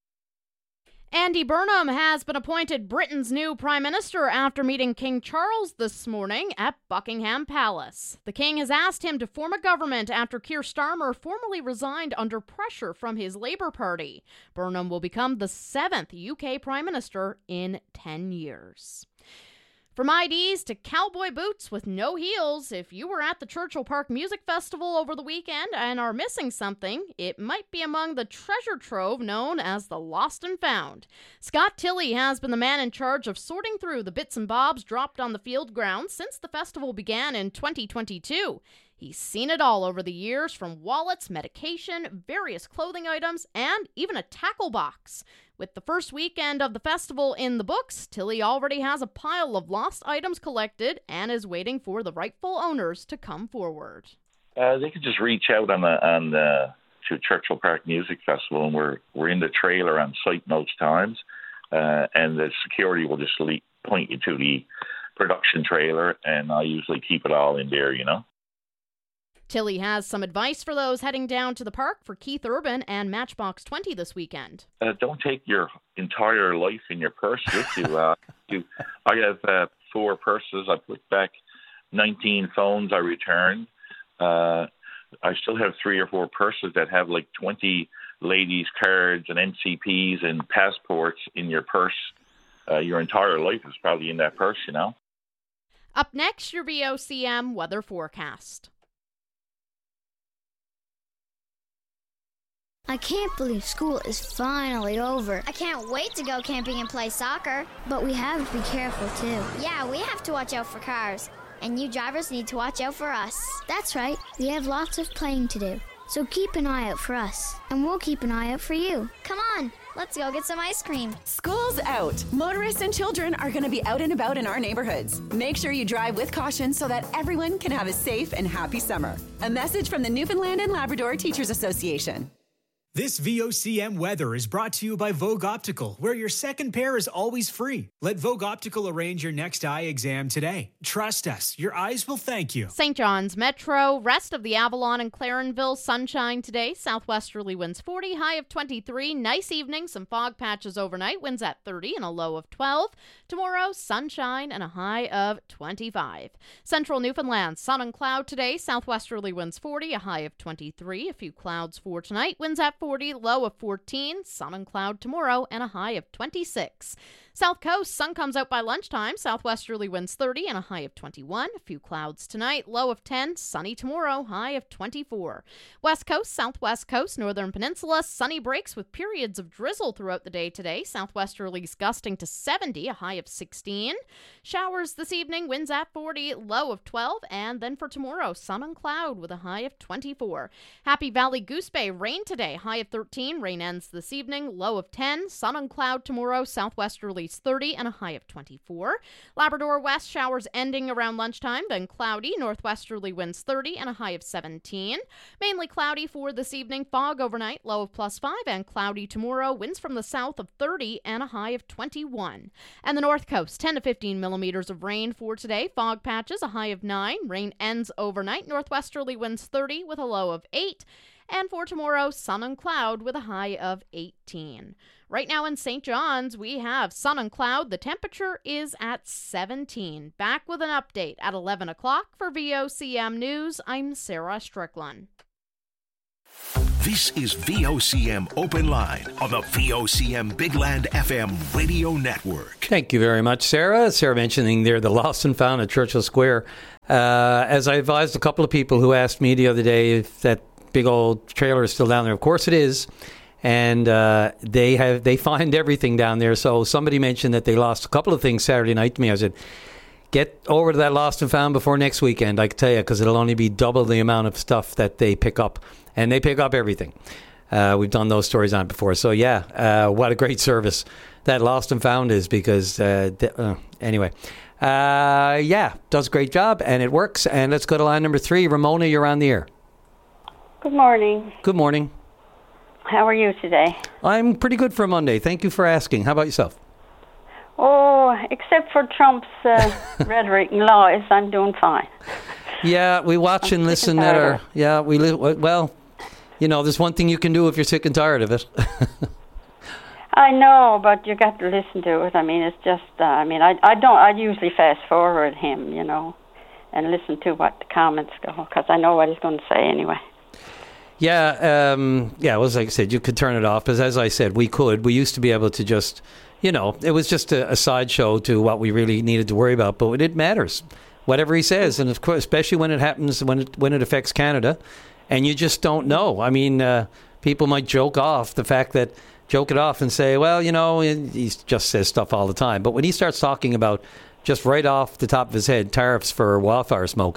[SPEAKER 21] Andy Burnham has been appointed Britain's new Prime Minister after meeting King Charles this morning at Buckingham Palace. The King has asked him to form a government after Keir Starmer formally resigned under pressure from his Labour Party. Burnham will become the seventh U K Prime Minister in ten years. From I Ds to cowboy boots with no heels, if you were at the Churchill Park Music Festival over the weekend and are missing something, it might be among the treasure trove known as the Lost and Found. Scott Tilley has been the man in charge of sorting through the bits and bobs dropped on the field grounds since the festival began in twenty twenty-two. He's seen it all over the years, from wallets, medication, various clothing items, and even a tackle box. With the first weekend of the festival in the books, Tilley already has a pile of lost items collected and is waiting for the rightful owners to come forward.
[SPEAKER 2] Uh, they could just reach out on the, on the, to Churchill Park Music Festival, and we're we're in the trailer on site most times, uh, and the security will just le- point you to the production trailer, and I usually keep it all in there, you know.
[SPEAKER 21] Tilley has some advice for those heading down to the park for Keith Urban and Matchbox twenty this weekend.
[SPEAKER 2] Uh, don't take your entire life in your purse with you. Uh, you I have uh, four purses. I put back nineteen phones I returned. Uh, I still have three or four purses that have like twenty ladies' cards and N C Ps and passports in your purse. Uh, your entire life is probably in that purse, you know.
[SPEAKER 21] Up next, your V O C M weather forecast.
[SPEAKER 23] I can't believe school is finally over. I can't wait to go camping and play soccer. But we have to be careful, too. Yeah, we have to watch out for cars. And you drivers need to watch out for us. That's right. We have lots of playing to do. So keep an eye out for us. And we'll keep an eye out for you. Come on, let's go get some ice cream.
[SPEAKER 24] School's out. Motorists and children are going to be out and about in our neighborhoods. Make sure you drive with caution so that everyone can have a safe and happy summer. A message from the Newfoundland and Labrador Teachers Association.
[SPEAKER 25] This V O C M weather is brought to you by Vogue Optical, where your second pair is always free. Let Vogue Optical arrange your next eye exam today. Trust us, your eyes will thank you.
[SPEAKER 21] Saint John's Metro, rest of the Avalon and Clarenville, sunshine today. Southwesterly winds forty, high of twenty-three. Nice evening, some fog patches overnight, winds at thirty and a low of twelve. Tomorrow, sunshine and a high of twenty-five. Central Newfoundland, sun and cloud today. Southwesterly winds forty, a high of twenty-three. A few clouds for tonight, winds at forty, low of fourteen, sun and cloud tomorrow, and a high of twenty-six. South Coast, sun comes out by lunchtime, southwesterly winds thirty and a high of twenty-one. A few clouds tonight, low of ten, sunny tomorrow, high of twenty-four. West Coast, Southwest Coast, Northern Peninsula, sunny breaks with periods of drizzle throughout the day today. Southwesterlies gusting to seventy, a high of sixteen. Showers this evening, winds at forty, low of twelve. And then for tomorrow, sun and cloud with a high of twenty-four. Happy Valley Goose Bay, rain today, high of thirteen. Rain ends this evening, low of ten. Sun and cloud tomorrow, southwesterlies thirty and a high of twenty-four. Labrador West, showers ending around lunchtime, then cloudy. Northwesterly winds thirty and a high of seventeen. Mainly cloudy for this evening. Fog overnight, low of plus five, and cloudy tomorrow. Winds from the south of thirty and a high of twenty-one. And the North Coast, ten to fifteen millimeters of rain for today. Fog patches, a high of nine. Rain ends overnight. Northwesterly winds thirty with a low of eight. And for tomorrow, sun and cloud with a high of eighteen. Right now in Saint John's, we have sun and cloud. The temperature is at seventeen. Back with an update at eleven o'clock for V O C M News. I'm Sarah Strickland.
[SPEAKER 11] This is V O C M Open Line on the V O C M Big Land F M radio network.
[SPEAKER 12] Thank you very much, Sarah. Sarah mentioning there the lost and found at Churchill Square. Uh, as I advised a couple of people who asked me the other day if that big old trailer is still down there. Of course it is. And uh, they have they find everything down there. So somebody mentioned that they lost a couple of things Saturday night to me. I said, get over to that lost and found before next weekend, I can tell you, because it'll only be double the amount of stuff that they pick up. And they pick up everything. Uh, we've done those stories on before. So, yeah, uh, what a great service that Lost and Found is because, uh, th- uh, anyway. Uh, yeah, does a great job, and it works. And let's go to line number three. Ramona, you're on the air.
[SPEAKER 5] Good morning.
[SPEAKER 12] Good morning.
[SPEAKER 5] How are you today?
[SPEAKER 12] I'm pretty good for a Monday. Thank you for asking. How about yourself?
[SPEAKER 5] Oh, except for Trump's uh, rhetoric and lies, I'm doing fine.
[SPEAKER 12] Yeah, we watch and listen at our... Yeah, we li- well... You know, there's one thing you can do if you're sick and tired of it.
[SPEAKER 5] I know, but you got to listen to it. I mean, it's just, uh, I mean, I, I don't, I usually fast forward him, you know, and listen to what the comments go, because I know what he's going to say anyway.
[SPEAKER 12] Yeah, um, yeah, well, as I said, you could turn it off, because as I said, we could. We used to be able to just, you know, it was just a, a sideshow to what we really needed to worry about, but it matters, whatever he says, and of course, especially when it happens, when it, when it affects Canada. And you just don't know. I mean, uh, people might joke off the fact that, joke it off and say, well, you know, he just says stuff all the time. But when he starts talking about, just right off the top of his head, tariffs for wildfire smoke,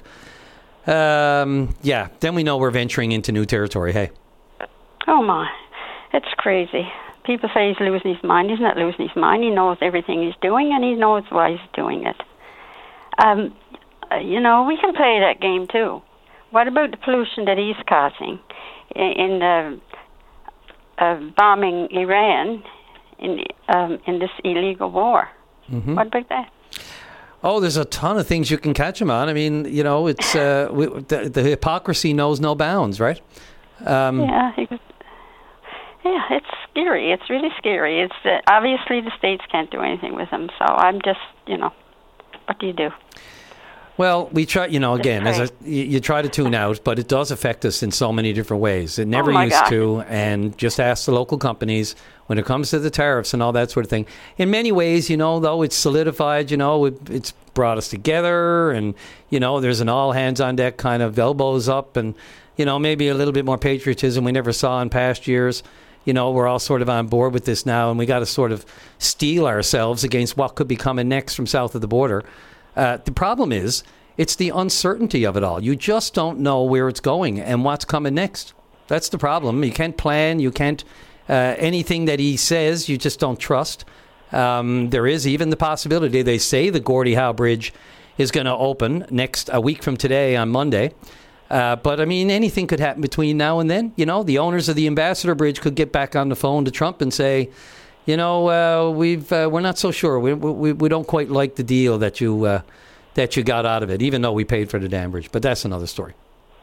[SPEAKER 12] um, yeah, then we know we're venturing into new territory, hey.
[SPEAKER 5] Oh, my. It's crazy. People say he's losing his mind. He's not losing his mind. He knows everything he's doing, and he knows why he's doing it. Um, you know, we can play that game, too. What about the pollution that he's causing in uh, uh, bombing Iran in um, in this illegal war? Mm-hmm. What about that?
[SPEAKER 12] Oh, there's a ton of things you can catch him on. I mean, you know, it's uh, we, the, the hypocrisy knows no bounds, right? Um,
[SPEAKER 5] yeah, he was, yeah, it's scary. It's really scary. It's uh, obviously the states can't do anything with him. So I'm just, you know, what do you do?
[SPEAKER 12] Well, we try, you know, again, as a, you, you try to tune out, but it does affect us in so many different ways. It never
[SPEAKER 5] oh
[SPEAKER 12] used
[SPEAKER 5] God.
[SPEAKER 12] to, and just ask the local companies when it comes to the tariffs and all that sort of thing. In many ways, you know, though, it's solidified, you know, it, it's brought us together, and, you know, there's an all-hands-on-deck kind of elbows up, and, you know, maybe a little bit more patriotism we never saw in past years. You know, we're all sort of on board with this now, and we got to sort of steel ourselves against what could be coming next from south of the border. Uh, the problem is, it's the uncertainty of it all. You just don't know where it's going and what's coming next. That's the problem. You can't plan. You can't, uh, anything that he says, you just don't trust. Um, there is even the possibility, they say the Gordie Howe Bridge is going to open next, a week from today on Monday. Uh, but, I mean, anything could happen between now and then. You know, the owners of the Ambassador Bridge could get back on the phone to Trump and say, you know, uh, we've uh, we're not so sure. We, we we don't quite like the deal that you uh, that you got out of it, even though we paid for the damn bridge. But that's another story.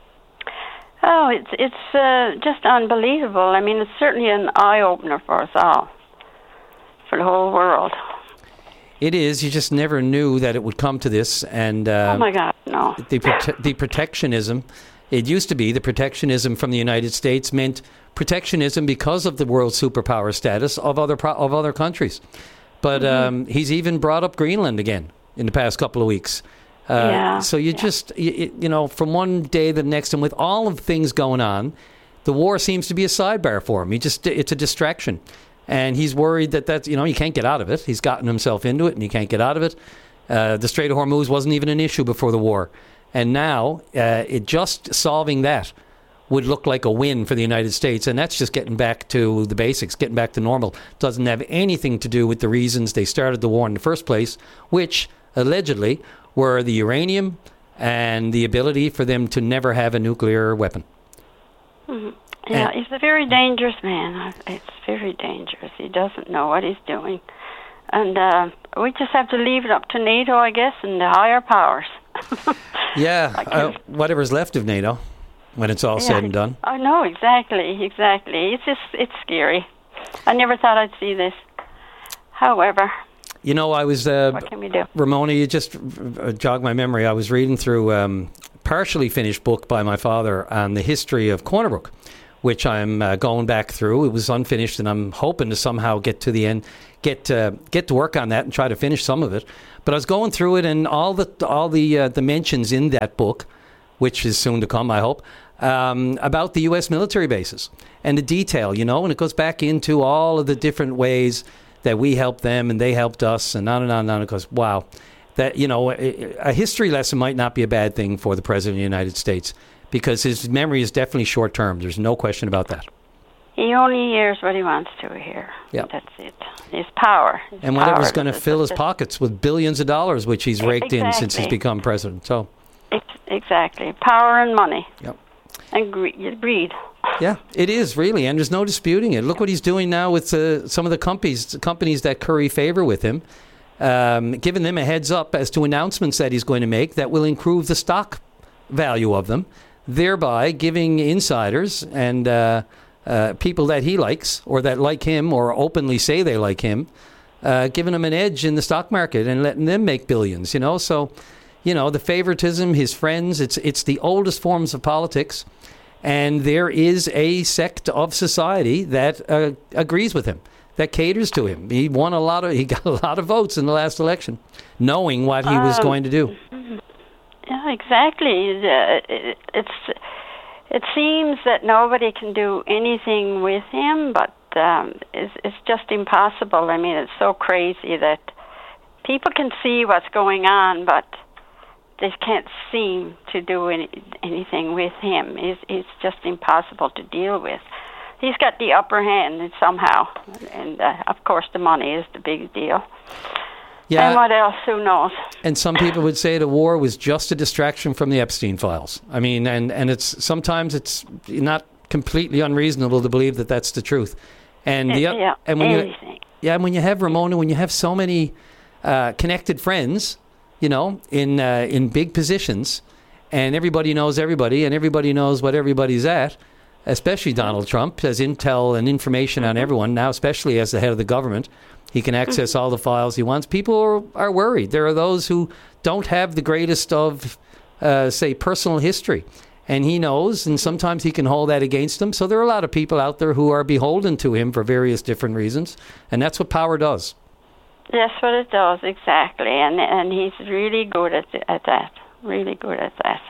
[SPEAKER 5] Oh, it's it's uh, just unbelievable. I mean, it's certainly an eye opener for us all, for the whole world.
[SPEAKER 12] It is. You just never knew that it would come to this, and uh,
[SPEAKER 5] oh my God, no.
[SPEAKER 12] The prote- the protectionism. It used to be the protectionism from the United States meant protectionism because of the world superpower status of other pro- of other countries. But mm-hmm. um, he's even brought up Greenland again in the past couple of weeks. Uh,
[SPEAKER 5] yeah.
[SPEAKER 12] So you yeah. just, you, you know, from one day to the next, and with all of things going on, the war seems to be a sidebar for him. He just, it's a distraction. And he's worried that that's, you know, he can't get out of it. He's gotten himself into it and he can't get out of it. Uh, the Strait of Hormuz wasn't even an issue before the war. And now, uh, it just solving that would look like a win for the United States. And that's just getting back to the basics, getting back to normal. Doesn't have anything to do with the reasons they started the war in the first place, which allegedly were the uranium and the ability for them to never have a nuclear weapon.
[SPEAKER 5] Mm-hmm. Yeah, and he's a very dangerous man. It's very dangerous. He doesn't know what he's doing. And uh, we just have to leave it up to NATO, I guess, and the higher powers.
[SPEAKER 12] yeah, uh, whatever's left of NATO when it's all yeah, said and done.
[SPEAKER 5] I know, exactly, exactly. It's just, it's scary. I never thought I'd see this. However,
[SPEAKER 12] you know, I was... Uh,
[SPEAKER 5] what can we do?
[SPEAKER 12] Ramona, you just uh, jogged my memory. I was reading through um, a partially finished book by my father on the history of Corner Brook, which I'm uh, going back through. It was unfinished, and I'm hoping to somehow get to the end, get uh, get to work on that and try to finish some of it. But I was going through it, and all the all the uh, the mentions in that book, which is soon to come, I hope, um, about the U S military bases and the detail, you know, and it goes back into all of the different ways that we helped them and they helped us, and on and on and on. It goes, wow, that, you know, a, a history lesson might not be a bad thing for the President of the United States, because his memory is definitely short term. There's no question about that.
[SPEAKER 5] He only hears what he wants to hear.
[SPEAKER 12] Yeah,
[SPEAKER 5] that's it. His power. His
[SPEAKER 12] and whatever's
[SPEAKER 5] power.
[SPEAKER 12] going to fill his pockets with billions of dollars, which he's raked
[SPEAKER 5] exactly.
[SPEAKER 12] in since he's become president. So,
[SPEAKER 5] exactly, power and money.
[SPEAKER 12] Yep.
[SPEAKER 5] And greed. greed.
[SPEAKER 12] Yeah, it is really, and there's no disputing it. Look what he's doing now with uh, some of the companies, companies that curry favor with him, um, giving them a heads up as to announcements that he's going to make that will improve the stock value of them, thereby giving insiders and uh, uh, people that he likes or that like him or openly say they like him, uh, giving them an edge in the stock market and letting them make billions. You know, so you know the favoritism, his friends. It's it's the oldest forms of politics. And there is a sect of society that uh, agrees with him, that caters to him. He won a lot of, he got a lot of votes in the last election, knowing what he was
[SPEAKER 5] um,
[SPEAKER 12] going to do.
[SPEAKER 5] Yeah, exactly. Uh, it, it's it seems that nobody can do anything with him, but um, it's, it's just impossible. I mean, it's so crazy that people can see what's going on, but they can't seem to do any, anything with him. It's, it's just impossible to deal with. He's got the upper hand somehow, and uh, of course the money is the big deal.
[SPEAKER 12] Yeah.
[SPEAKER 5] And what else? Who knows?
[SPEAKER 12] And some people would say the war was just a distraction from the Epstein files. I mean, and, and it's sometimes it's not completely unreasonable to believe that that's the truth. And the
[SPEAKER 5] yeah,
[SPEAKER 12] and when
[SPEAKER 5] anything.
[SPEAKER 12] you yeah, when you have Ramona, when you have so many uh, connected friends, you know, in uh, in big positions, and everybody knows everybody, and everybody knows what everybody's at, especially Donald Trump has intel and information on everyone, now especially as the head of the government. He can access all the files he wants. People are, are worried. There are those who don't have the greatest of, uh, say, personal history. And he knows, and sometimes he can hold that against them. So there are a lot of people out there who are beholden to him for various different reasons. And that's what power does.
[SPEAKER 5] That's what it does, exactly, and and he's really good at at that, really good at that.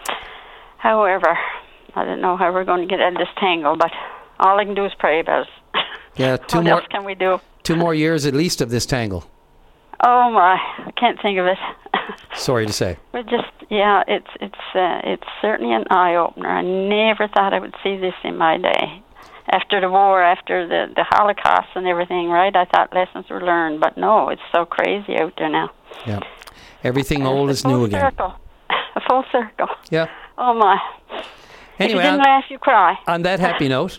[SPEAKER 5] However, I don't know how we're going to get out of this tangle, but all I can do is pray about it.
[SPEAKER 12] Yeah, two
[SPEAKER 5] what
[SPEAKER 12] more.
[SPEAKER 5] else can we do?
[SPEAKER 12] Two more years at least of this tangle.
[SPEAKER 5] Oh my, I can't think of it.
[SPEAKER 12] Sorry to say.
[SPEAKER 5] But just yeah, it's it's uh, it's certainly an eye opener. I never thought I would see this in my day. After the war, after the, the Holocaust and everything, right? I thought lessons were learned, but no, it's so crazy out there now.
[SPEAKER 12] Yeah. Everything old is new again.
[SPEAKER 5] Circle. A full circle.
[SPEAKER 12] Yeah.
[SPEAKER 5] Oh, my.
[SPEAKER 12] Anyway,
[SPEAKER 5] if you didn't
[SPEAKER 12] on,
[SPEAKER 5] laugh, you cry.
[SPEAKER 12] On that happy note,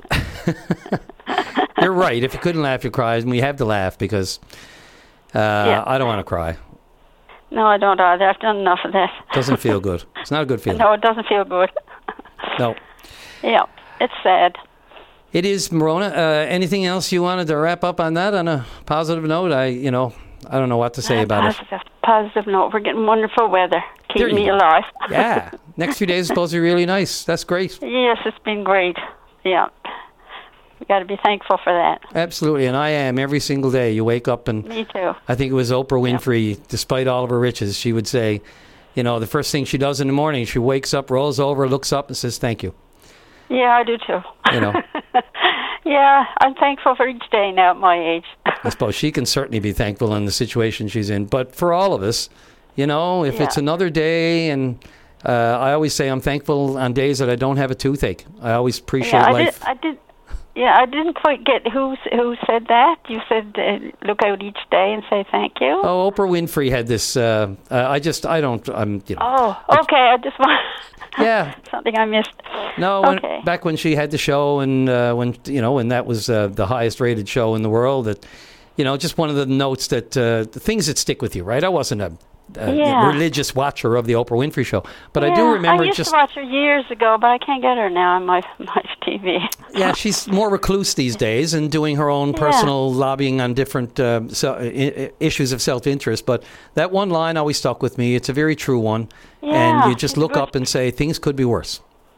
[SPEAKER 12] you're right. If you couldn't laugh, you cry. And we have to laugh because uh, yeah. I don't want to cry.
[SPEAKER 5] No, I don't either. I've done enough of that.
[SPEAKER 12] Doesn't feel good. It's not a good feeling.
[SPEAKER 5] No, it doesn't feel good.
[SPEAKER 12] No.
[SPEAKER 5] Yeah, it's sad.
[SPEAKER 12] It is, Marona. Uh, anything else you wanted to wrap up on that on a positive note? I, you know, I don't know what to say
[SPEAKER 5] uh,
[SPEAKER 12] about
[SPEAKER 5] positive,
[SPEAKER 12] it.
[SPEAKER 5] Positive note. We're getting wonderful weather. Keep me
[SPEAKER 12] go.
[SPEAKER 5] alive.
[SPEAKER 12] Yeah. Next few days is supposed to be really nice. That's great.
[SPEAKER 5] Yes, it's been great. Yeah. We got to be thankful for that.
[SPEAKER 12] Absolutely, and I am every single day. You wake up and
[SPEAKER 5] me too.
[SPEAKER 12] I think it was Oprah Winfrey, yep. Despite all of her riches, she would say, you know, the first thing she does in the morning, she wakes up, rolls over, looks up, and says, "Thank you."
[SPEAKER 5] Yeah, I do too.
[SPEAKER 12] You know.
[SPEAKER 5] Yeah, I'm thankful for each day now at my age.
[SPEAKER 12] I suppose she can certainly be thankful in the situation she's in. But for all of us, you know, if
[SPEAKER 5] yeah.
[SPEAKER 12] it's another day, and uh, I always say I'm thankful on days that I don't have a toothache. I always appreciate
[SPEAKER 5] yeah, I
[SPEAKER 12] life.
[SPEAKER 5] Did, I did. Yeah, I didn't quite get who who said that. You said uh, look out each day and say thank you.
[SPEAKER 12] Oh, Oprah Winfrey had this. Uh, uh, I just, I don't, I'm, you know.
[SPEAKER 5] Oh, okay. I just want.
[SPEAKER 12] Yeah.
[SPEAKER 5] Something I missed.
[SPEAKER 12] No,
[SPEAKER 5] okay.
[SPEAKER 12] when, back when she had the show, and uh, when you know, when that was uh, the highest rated show in the world, that, you know, just one of the notes that uh, the things that stick with you, right? I wasn't a. Uh,
[SPEAKER 5] yeah.
[SPEAKER 12] religious watcher of the Oprah Winfrey Show, but
[SPEAKER 5] yeah,
[SPEAKER 12] I do remember
[SPEAKER 5] I used
[SPEAKER 12] just
[SPEAKER 5] to watch her years ago, but I can't get her now on my my T V.
[SPEAKER 12] Yeah, she's more recluse these days and doing her own personal yeah. lobbying on different uh, so, I- issues of self-interest. But that one line always stuck with me. It's a very true one,
[SPEAKER 5] yeah,
[SPEAKER 12] and you just look
[SPEAKER 5] good.
[SPEAKER 12] up and say things could be worse.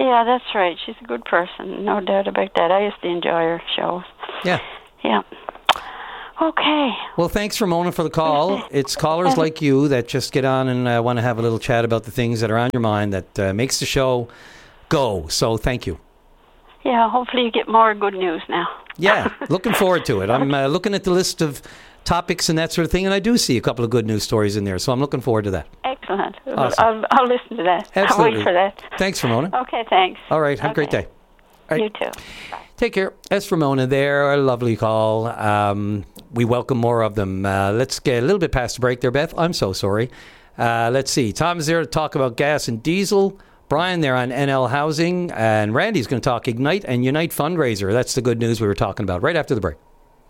[SPEAKER 5] Yeah, that's right. She's a good person, no doubt about that. I used to enjoy her shows.
[SPEAKER 12] Yeah.
[SPEAKER 5] Yeah. Okay.
[SPEAKER 12] Well, thanks, Ramona, for the call. It's callers like you that just get on and uh, want to have a little chat about the things that are on your mind that uh, makes the show go. So thank you.
[SPEAKER 5] Yeah, hopefully you get more good news now.
[SPEAKER 12] Yeah, looking forward to it. I'm uh, looking at the list of topics and that sort of thing, and I do see a couple of good news stories in there, so I'm looking forward to that.
[SPEAKER 5] Excellent.
[SPEAKER 12] Awesome.
[SPEAKER 5] I'll, I'll listen to that.
[SPEAKER 12] Absolutely.
[SPEAKER 5] I'll wait for that.
[SPEAKER 12] Thanks, Ramona.
[SPEAKER 5] Okay, thanks.
[SPEAKER 12] All right, have
[SPEAKER 5] okay.
[SPEAKER 12] a great day. All right.
[SPEAKER 5] You too. Bye.
[SPEAKER 12] Take care. That's Ramona there. A lovely call. Um, we welcome more of them. Uh, let's get a little bit past the break there, Beth. I'm so sorry. Uh, let's see. Tom's there to talk about gas and diesel. Brian there on N L Housing. And Randy's going to talk Ignite and Unite Fundraiser. That's the good news we were talking about right after the break.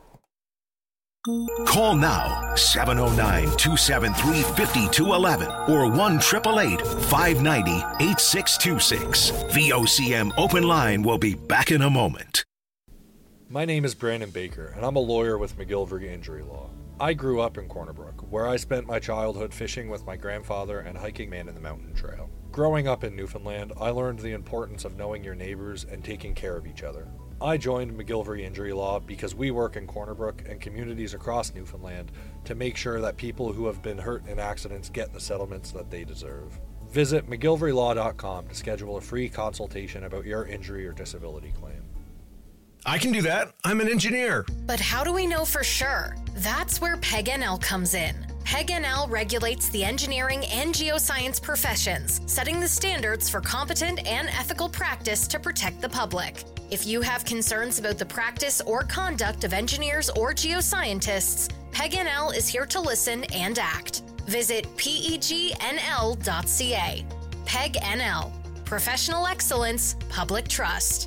[SPEAKER 11] Call now, seven oh nine, two seven three, five two one one or one eight eight eight, five nine zero, eight six two six. V O C M Open Line will be back in a moment.
[SPEAKER 7] My name is Brandon Baker, and I'm a lawyer with McGillivray Injury Law. I grew up in Corner Brook, where I spent my childhood fishing with my grandfather and hiking Man in the Mountain Trail. Growing up in Newfoundland, I learned the importance of knowing your neighbors and taking care of each other. I joined McGillivray Injury Law because we work in Corner Brook and communities across Newfoundland to make sure that people who have been hurt in accidents get the settlements that they deserve. Visit McGillivray Law dot com to schedule a free consultation about your injury or disability claim.
[SPEAKER 10] I can do that. I'm an engineer.
[SPEAKER 3] But how do we know for sure? That's where P E G N L comes in. P E G N L regulates the engineering and geoscience professions, setting the standards for competent and ethical practice to protect the public. If you have concerns about the practice or conduct of engineers or geoscientists, P E G N L is here to listen and act. Visit P E G N L dot C A. P E G N L. Professional excellence, public trust.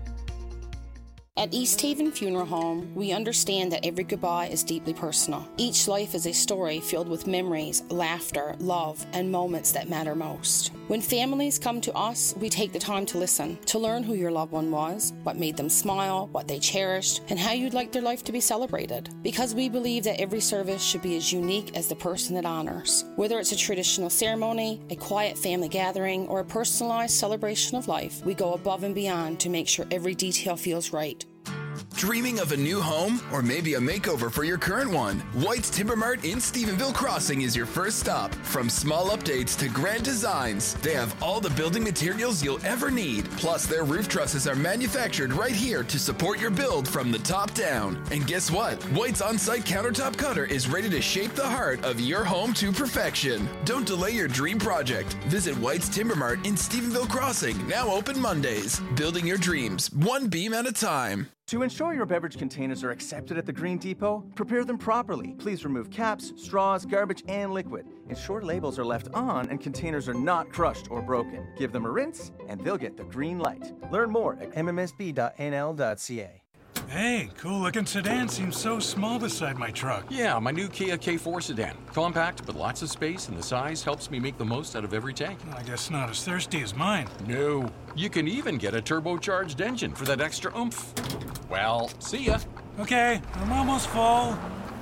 [SPEAKER 13] At East Haven Funeral Home, we understand that every goodbye is deeply personal. Each life is a story filled with memories, laughter, love, and moments that matter most. When families come to us, we take the time to listen, to learn who your loved one was, what made them smile, what they cherished, and how you'd like their life to be celebrated. Because we believe that every service should be as unique as the person it honors. Whether it's a traditional ceremony, a quiet family gathering, or a personalized celebration of life, we go above and beyond to make sure every detail feels right.
[SPEAKER 4] Dreaming of a new home or maybe a makeover for your current one? White's Timber Mart in Stephenville Crossing is your first stop. From small updates to grand designs, they have all the building materials you'll ever need. Plus, their roof trusses are manufactured right here to support your build from the top down. And guess what? White's on-site countertop cutter is ready to shape the heart of your home to perfection. Don't delay your dream project. Visit White's Timber Mart in Stephenville Crossing, now open Mondays. Building your dreams, one beam at a time.
[SPEAKER 14] To ensure your beverage containers are accepted at the Green Depot, prepare them properly. Please remove caps, straws, garbage, and liquid. Ensure labels are left on and containers are not crushed or broken. Give them a rinse, and they'll get the green light. Learn more at m m s b dot n l dot c a.
[SPEAKER 15] Hey, cool-looking sedan seems so small beside my truck.
[SPEAKER 26] Yeah, my new Kia K four sedan. Compact, but lots of space, and the size helps me make the most out of every tank.
[SPEAKER 15] I guess not as thirsty as mine.
[SPEAKER 26] No. You can even get a turbocharged engine for that extra oomph. Well, see ya.
[SPEAKER 15] Okay, I'm almost full.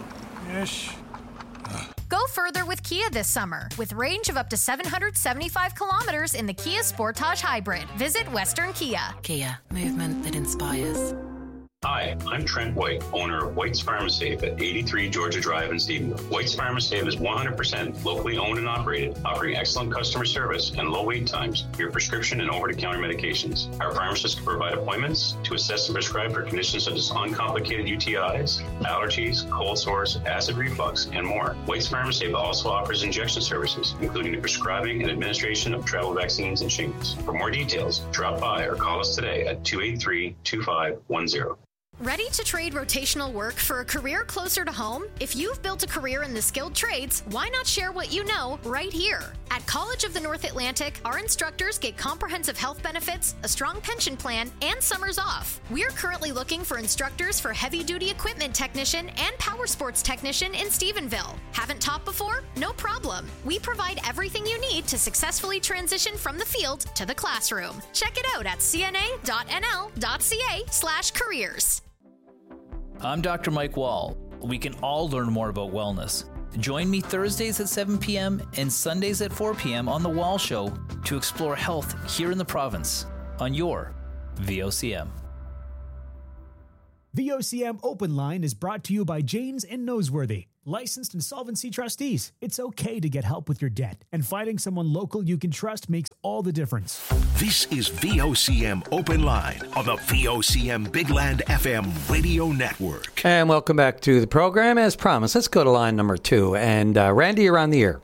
[SPEAKER 15] Ish.
[SPEAKER 8] Go further with Kia this summer with range of up to seven hundred seventy-five kilometers in the Kia Sportage Hybrid. Visit Western Kia.
[SPEAKER 9] Kia, movement that inspires.
[SPEAKER 27] Hi, I'm Trent White, owner of White's Pharmasafe at eighty-three Georgia Drive in Stephenville. White's Pharmasafe is one hundred percent locally owned and operated, offering excellent customer service and low wait times for your prescription and over-the-counter medications. Our pharmacists can provide appointments to assess and prescribe for conditions such as uncomplicated U T Is, allergies, cold sores, acid reflux, and more. White's Pharmasafe also offers injection services, including the prescribing and administration of travel vaccines and shingles. For more details, drop by or call us today at two eight three, two five one zero.
[SPEAKER 8] Ready to trade rotational work for a career closer to home? If you've built a career in the skilled trades, why not share what you know right here? At College of the North Atlantic, our instructors get comprehensive health benefits, a strong pension plan, and summers off. We're currently looking for instructors for heavy-duty equipment technician and power sports technician in Stephenville. Haven't taught before? No problem. We provide everything you need to successfully transition from the field to the classroom. Check it out at c n a dot n l dot c a slash careers.
[SPEAKER 28] I'm Doctor Mike Wall. We can all learn more about wellness. Join me Thursdays at seven p.m. and Sundays at four p.m. on The Wall Show to explore health here in the province. on your V O C M.
[SPEAKER 25] V O C M Open Line is brought to you by Janes and Noseworthy, licensed insolvency trustees. It's okay to get help with your debt, and finding someone local you can trust makes all the difference.
[SPEAKER 11] This is V O C M Open Line on the V O C M Big Land F M radio network.
[SPEAKER 12] And welcome back to the program. As promised, let's go to line number two. And uh, Randy, you're on the air.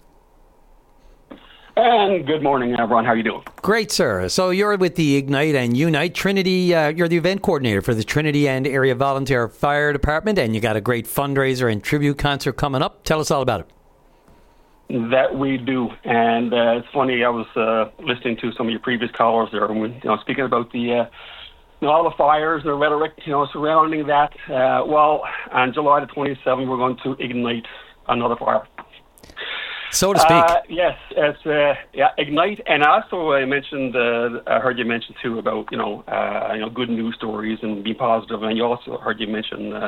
[SPEAKER 1] And good morning, everyone. How are you doing?
[SPEAKER 12] Great, sir. So you're with the Ignite and Unite Trinity. Uh, you're the event coordinator for the Trinity End Area Volunteer Fire Department, and you got a great fundraiser and tribute concert coming up. Tell us all about it.
[SPEAKER 1] That we do, and uh, it's funny. I was uh, listening to some of your previous callers there, and we, you know, speaking about the uh, you know, all the fires and the rhetoric, you know, surrounding that. Uh, well, on July the twenty-seventh, we're going to ignite another fire.
[SPEAKER 12] So to speak.
[SPEAKER 1] Uh, yes, it's uh, yeah, Ignite, and also I mentioned, uh, I heard you mention too about you know, uh, you know, good news stories and be positive, and you also heard you mention, uh,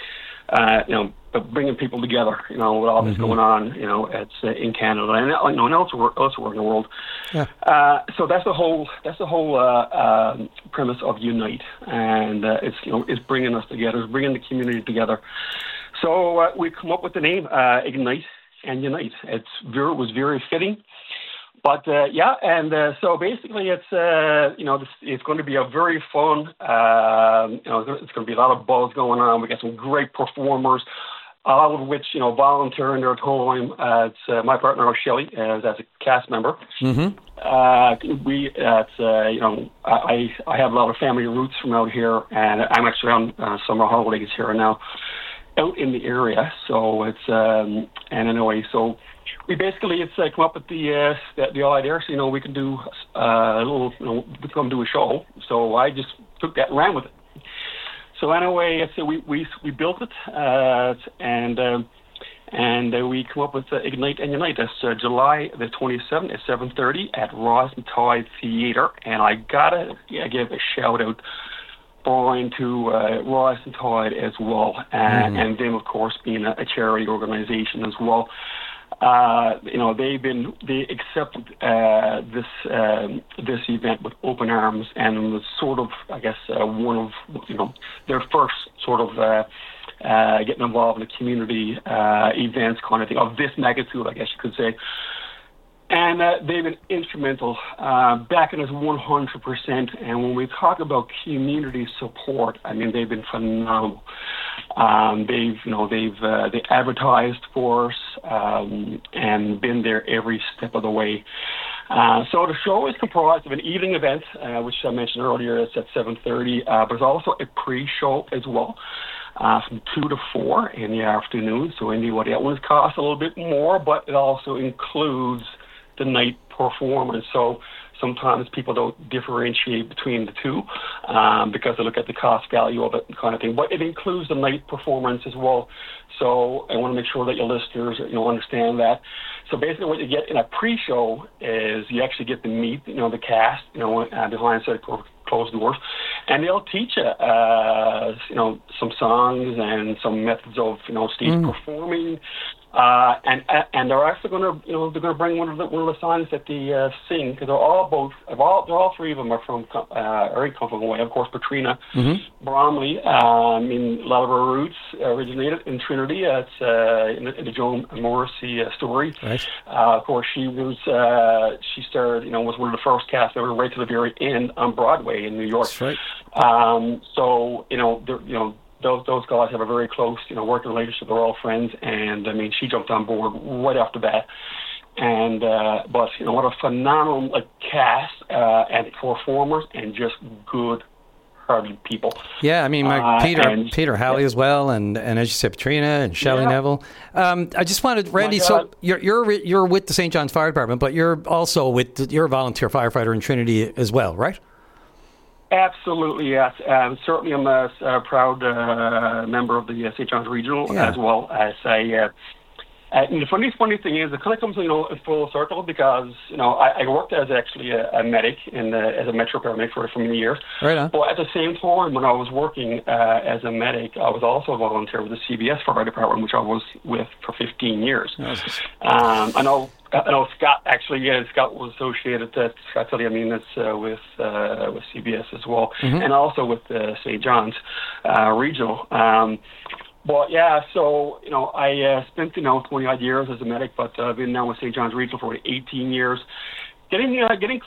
[SPEAKER 1] uh, you know, bringing people together, you know, with all this mm-hmm. going on, you know, it's uh, in Canada and you know, and elsewhere, elsewhere in the world.
[SPEAKER 12] Yeah.
[SPEAKER 1] Uh, so that's the whole, that's the whole uh, uh, premise of Unite, and uh, it's you know, it's bringing us together, it's bringing the community together. So uh, we come up with the name uh, Ignite and Unite. It's very, was very fitting, but uh, yeah, and uh, so basically, it's uh, you know, this, it's going to be a very fun. Uh, you know, it's going to be a lot of buzz going on. We got some great performers, all of which you know volunteer in their time. Uh, it's uh, my partner Shelley as, as a cast member.
[SPEAKER 12] Mm-hmm.
[SPEAKER 1] Uh, we, uh, it's, uh, you know, I I have a lot of family roots from out here, and I'm actually on uh, summer holidays here now. Out in the area, so it's um, and anyway, so we basically it's uh, come up with the uh, the, the idea, so you know we can do uh, a little, you know, we come do a show. So I just took that and ran with it. So anyway, so we we we built it, uh, and uh, and uh, we come up with uh, Ignite and Unite. That's uh, July the twenty-seventh at seven thirty at Ross and Tide Theatre, and I gotta yeah, give a shout out. Born to uh, Ross and Tide as well, uh, mm. and them, of course, being a, a charity organization as well. Uh, you know, they've been they accepted uh, this um, this event with open arms, and it was sort of, I guess, uh, one of you know their first sort of uh, uh, getting involved in the community uh, events kind of thing of this magnitude, I guess you could say. And uh, they've been instrumental, uh, backing us one hundred percent. And when we talk about community support, I mean, they've been phenomenal. Um, they've, you know, they've uh, they advertised for us um, and been there every step of the way. Uh, so the show is comprised of an evening event, uh, which I mentioned earlier. It's at seven thirty, uh, but there's also a pre-show as well. Uh, from two to four in the afternoon. So anybody that one's costs a little bit more, but it also includes the night performance. So sometimes people don't differentiate between the two um, because they look at the cost value of it kind of thing. But it includes the night performance as well. So I want to make sure that your listeners, you know, understand that. So basically, what you get in a pre-show is you actually get to meet, you know, the cast, you know, uh, behind set closed doors, and they'll teach you, uh, you know, some songs and some methods of, you know, stage mm. performing. Uh, and and they're actually going to, you know, they're going to bring one of the one of the songs that they uh, sing, because they're all both, all they're all three of them are from uh, very comfortable way. Of course, Patrina
[SPEAKER 12] mm-hmm.
[SPEAKER 1] Bromley. Um, I mean, a lot of her roots originated in Trinity. Uh, it's uh, in, the, in the Joan Morrissey uh, story.
[SPEAKER 12] Right.
[SPEAKER 1] Uh, of course, she was uh, she started, you know, was one of the first cast ever right to the very end on Broadway in New York.
[SPEAKER 12] That's right.
[SPEAKER 1] Um, so you know, you know. Those those guys have a very close, you know, working relationship. They're all friends, and I mean, she jumped on board right off the bat. And uh, but you know, what a phenomenal like cast uh, and performers, and just good, hearted people.
[SPEAKER 12] Yeah, I mean, my
[SPEAKER 1] uh,
[SPEAKER 12] Peter
[SPEAKER 1] and,
[SPEAKER 12] Peter Halley
[SPEAKER 1] yeah.
[SPEAKER 12] as well, and, and as you said, Patrina and Shelley
[SPEAKER 1] yeah.
[SPEAKER 12] Neville. Um, I just wanted, Randy. So you're you're you're with the Saint John's Fire Department, but you're also with the, you're a volunteer firefighter in Trinity as well, right?
[SPEAKER 1] Absolutely, yes. Um, certainly, I'm a, a proud uh, member of the uh, Saint John's Regional
[SPEAKER 12] yeah.
[SPEAKER 1] as well as a. Uh, uh, and the funny, funny thing is, it kind of comes, you know, in full circle, because you know I, I worked as actually a, a medic in the, as a metro paramedic for for many years.
[SPEAKER 12] Right on.
[SPEAKER 1] But at the same time, when I was working uh, as a medic, I was also a volunteer with the C B S Fire Department, which I was with for fifteen years.
[SPEAKER 12] Nice.
[SPEAKER 1] Um, I know I know Scott actually. Yeah, Scott was associated. Uh, Scott Tiliaminas uh, with uh, with C B S as well,
[SPEAKER 12] Mhm.
[SPEAKER 1] and also with uh, Saint John's uh, Regional. Um, but yeah, so you know, I uh, spent you know twenty odd years as a medic, but uh, I've been now with Saint John's Regional for eighteen years. Getting uh, getting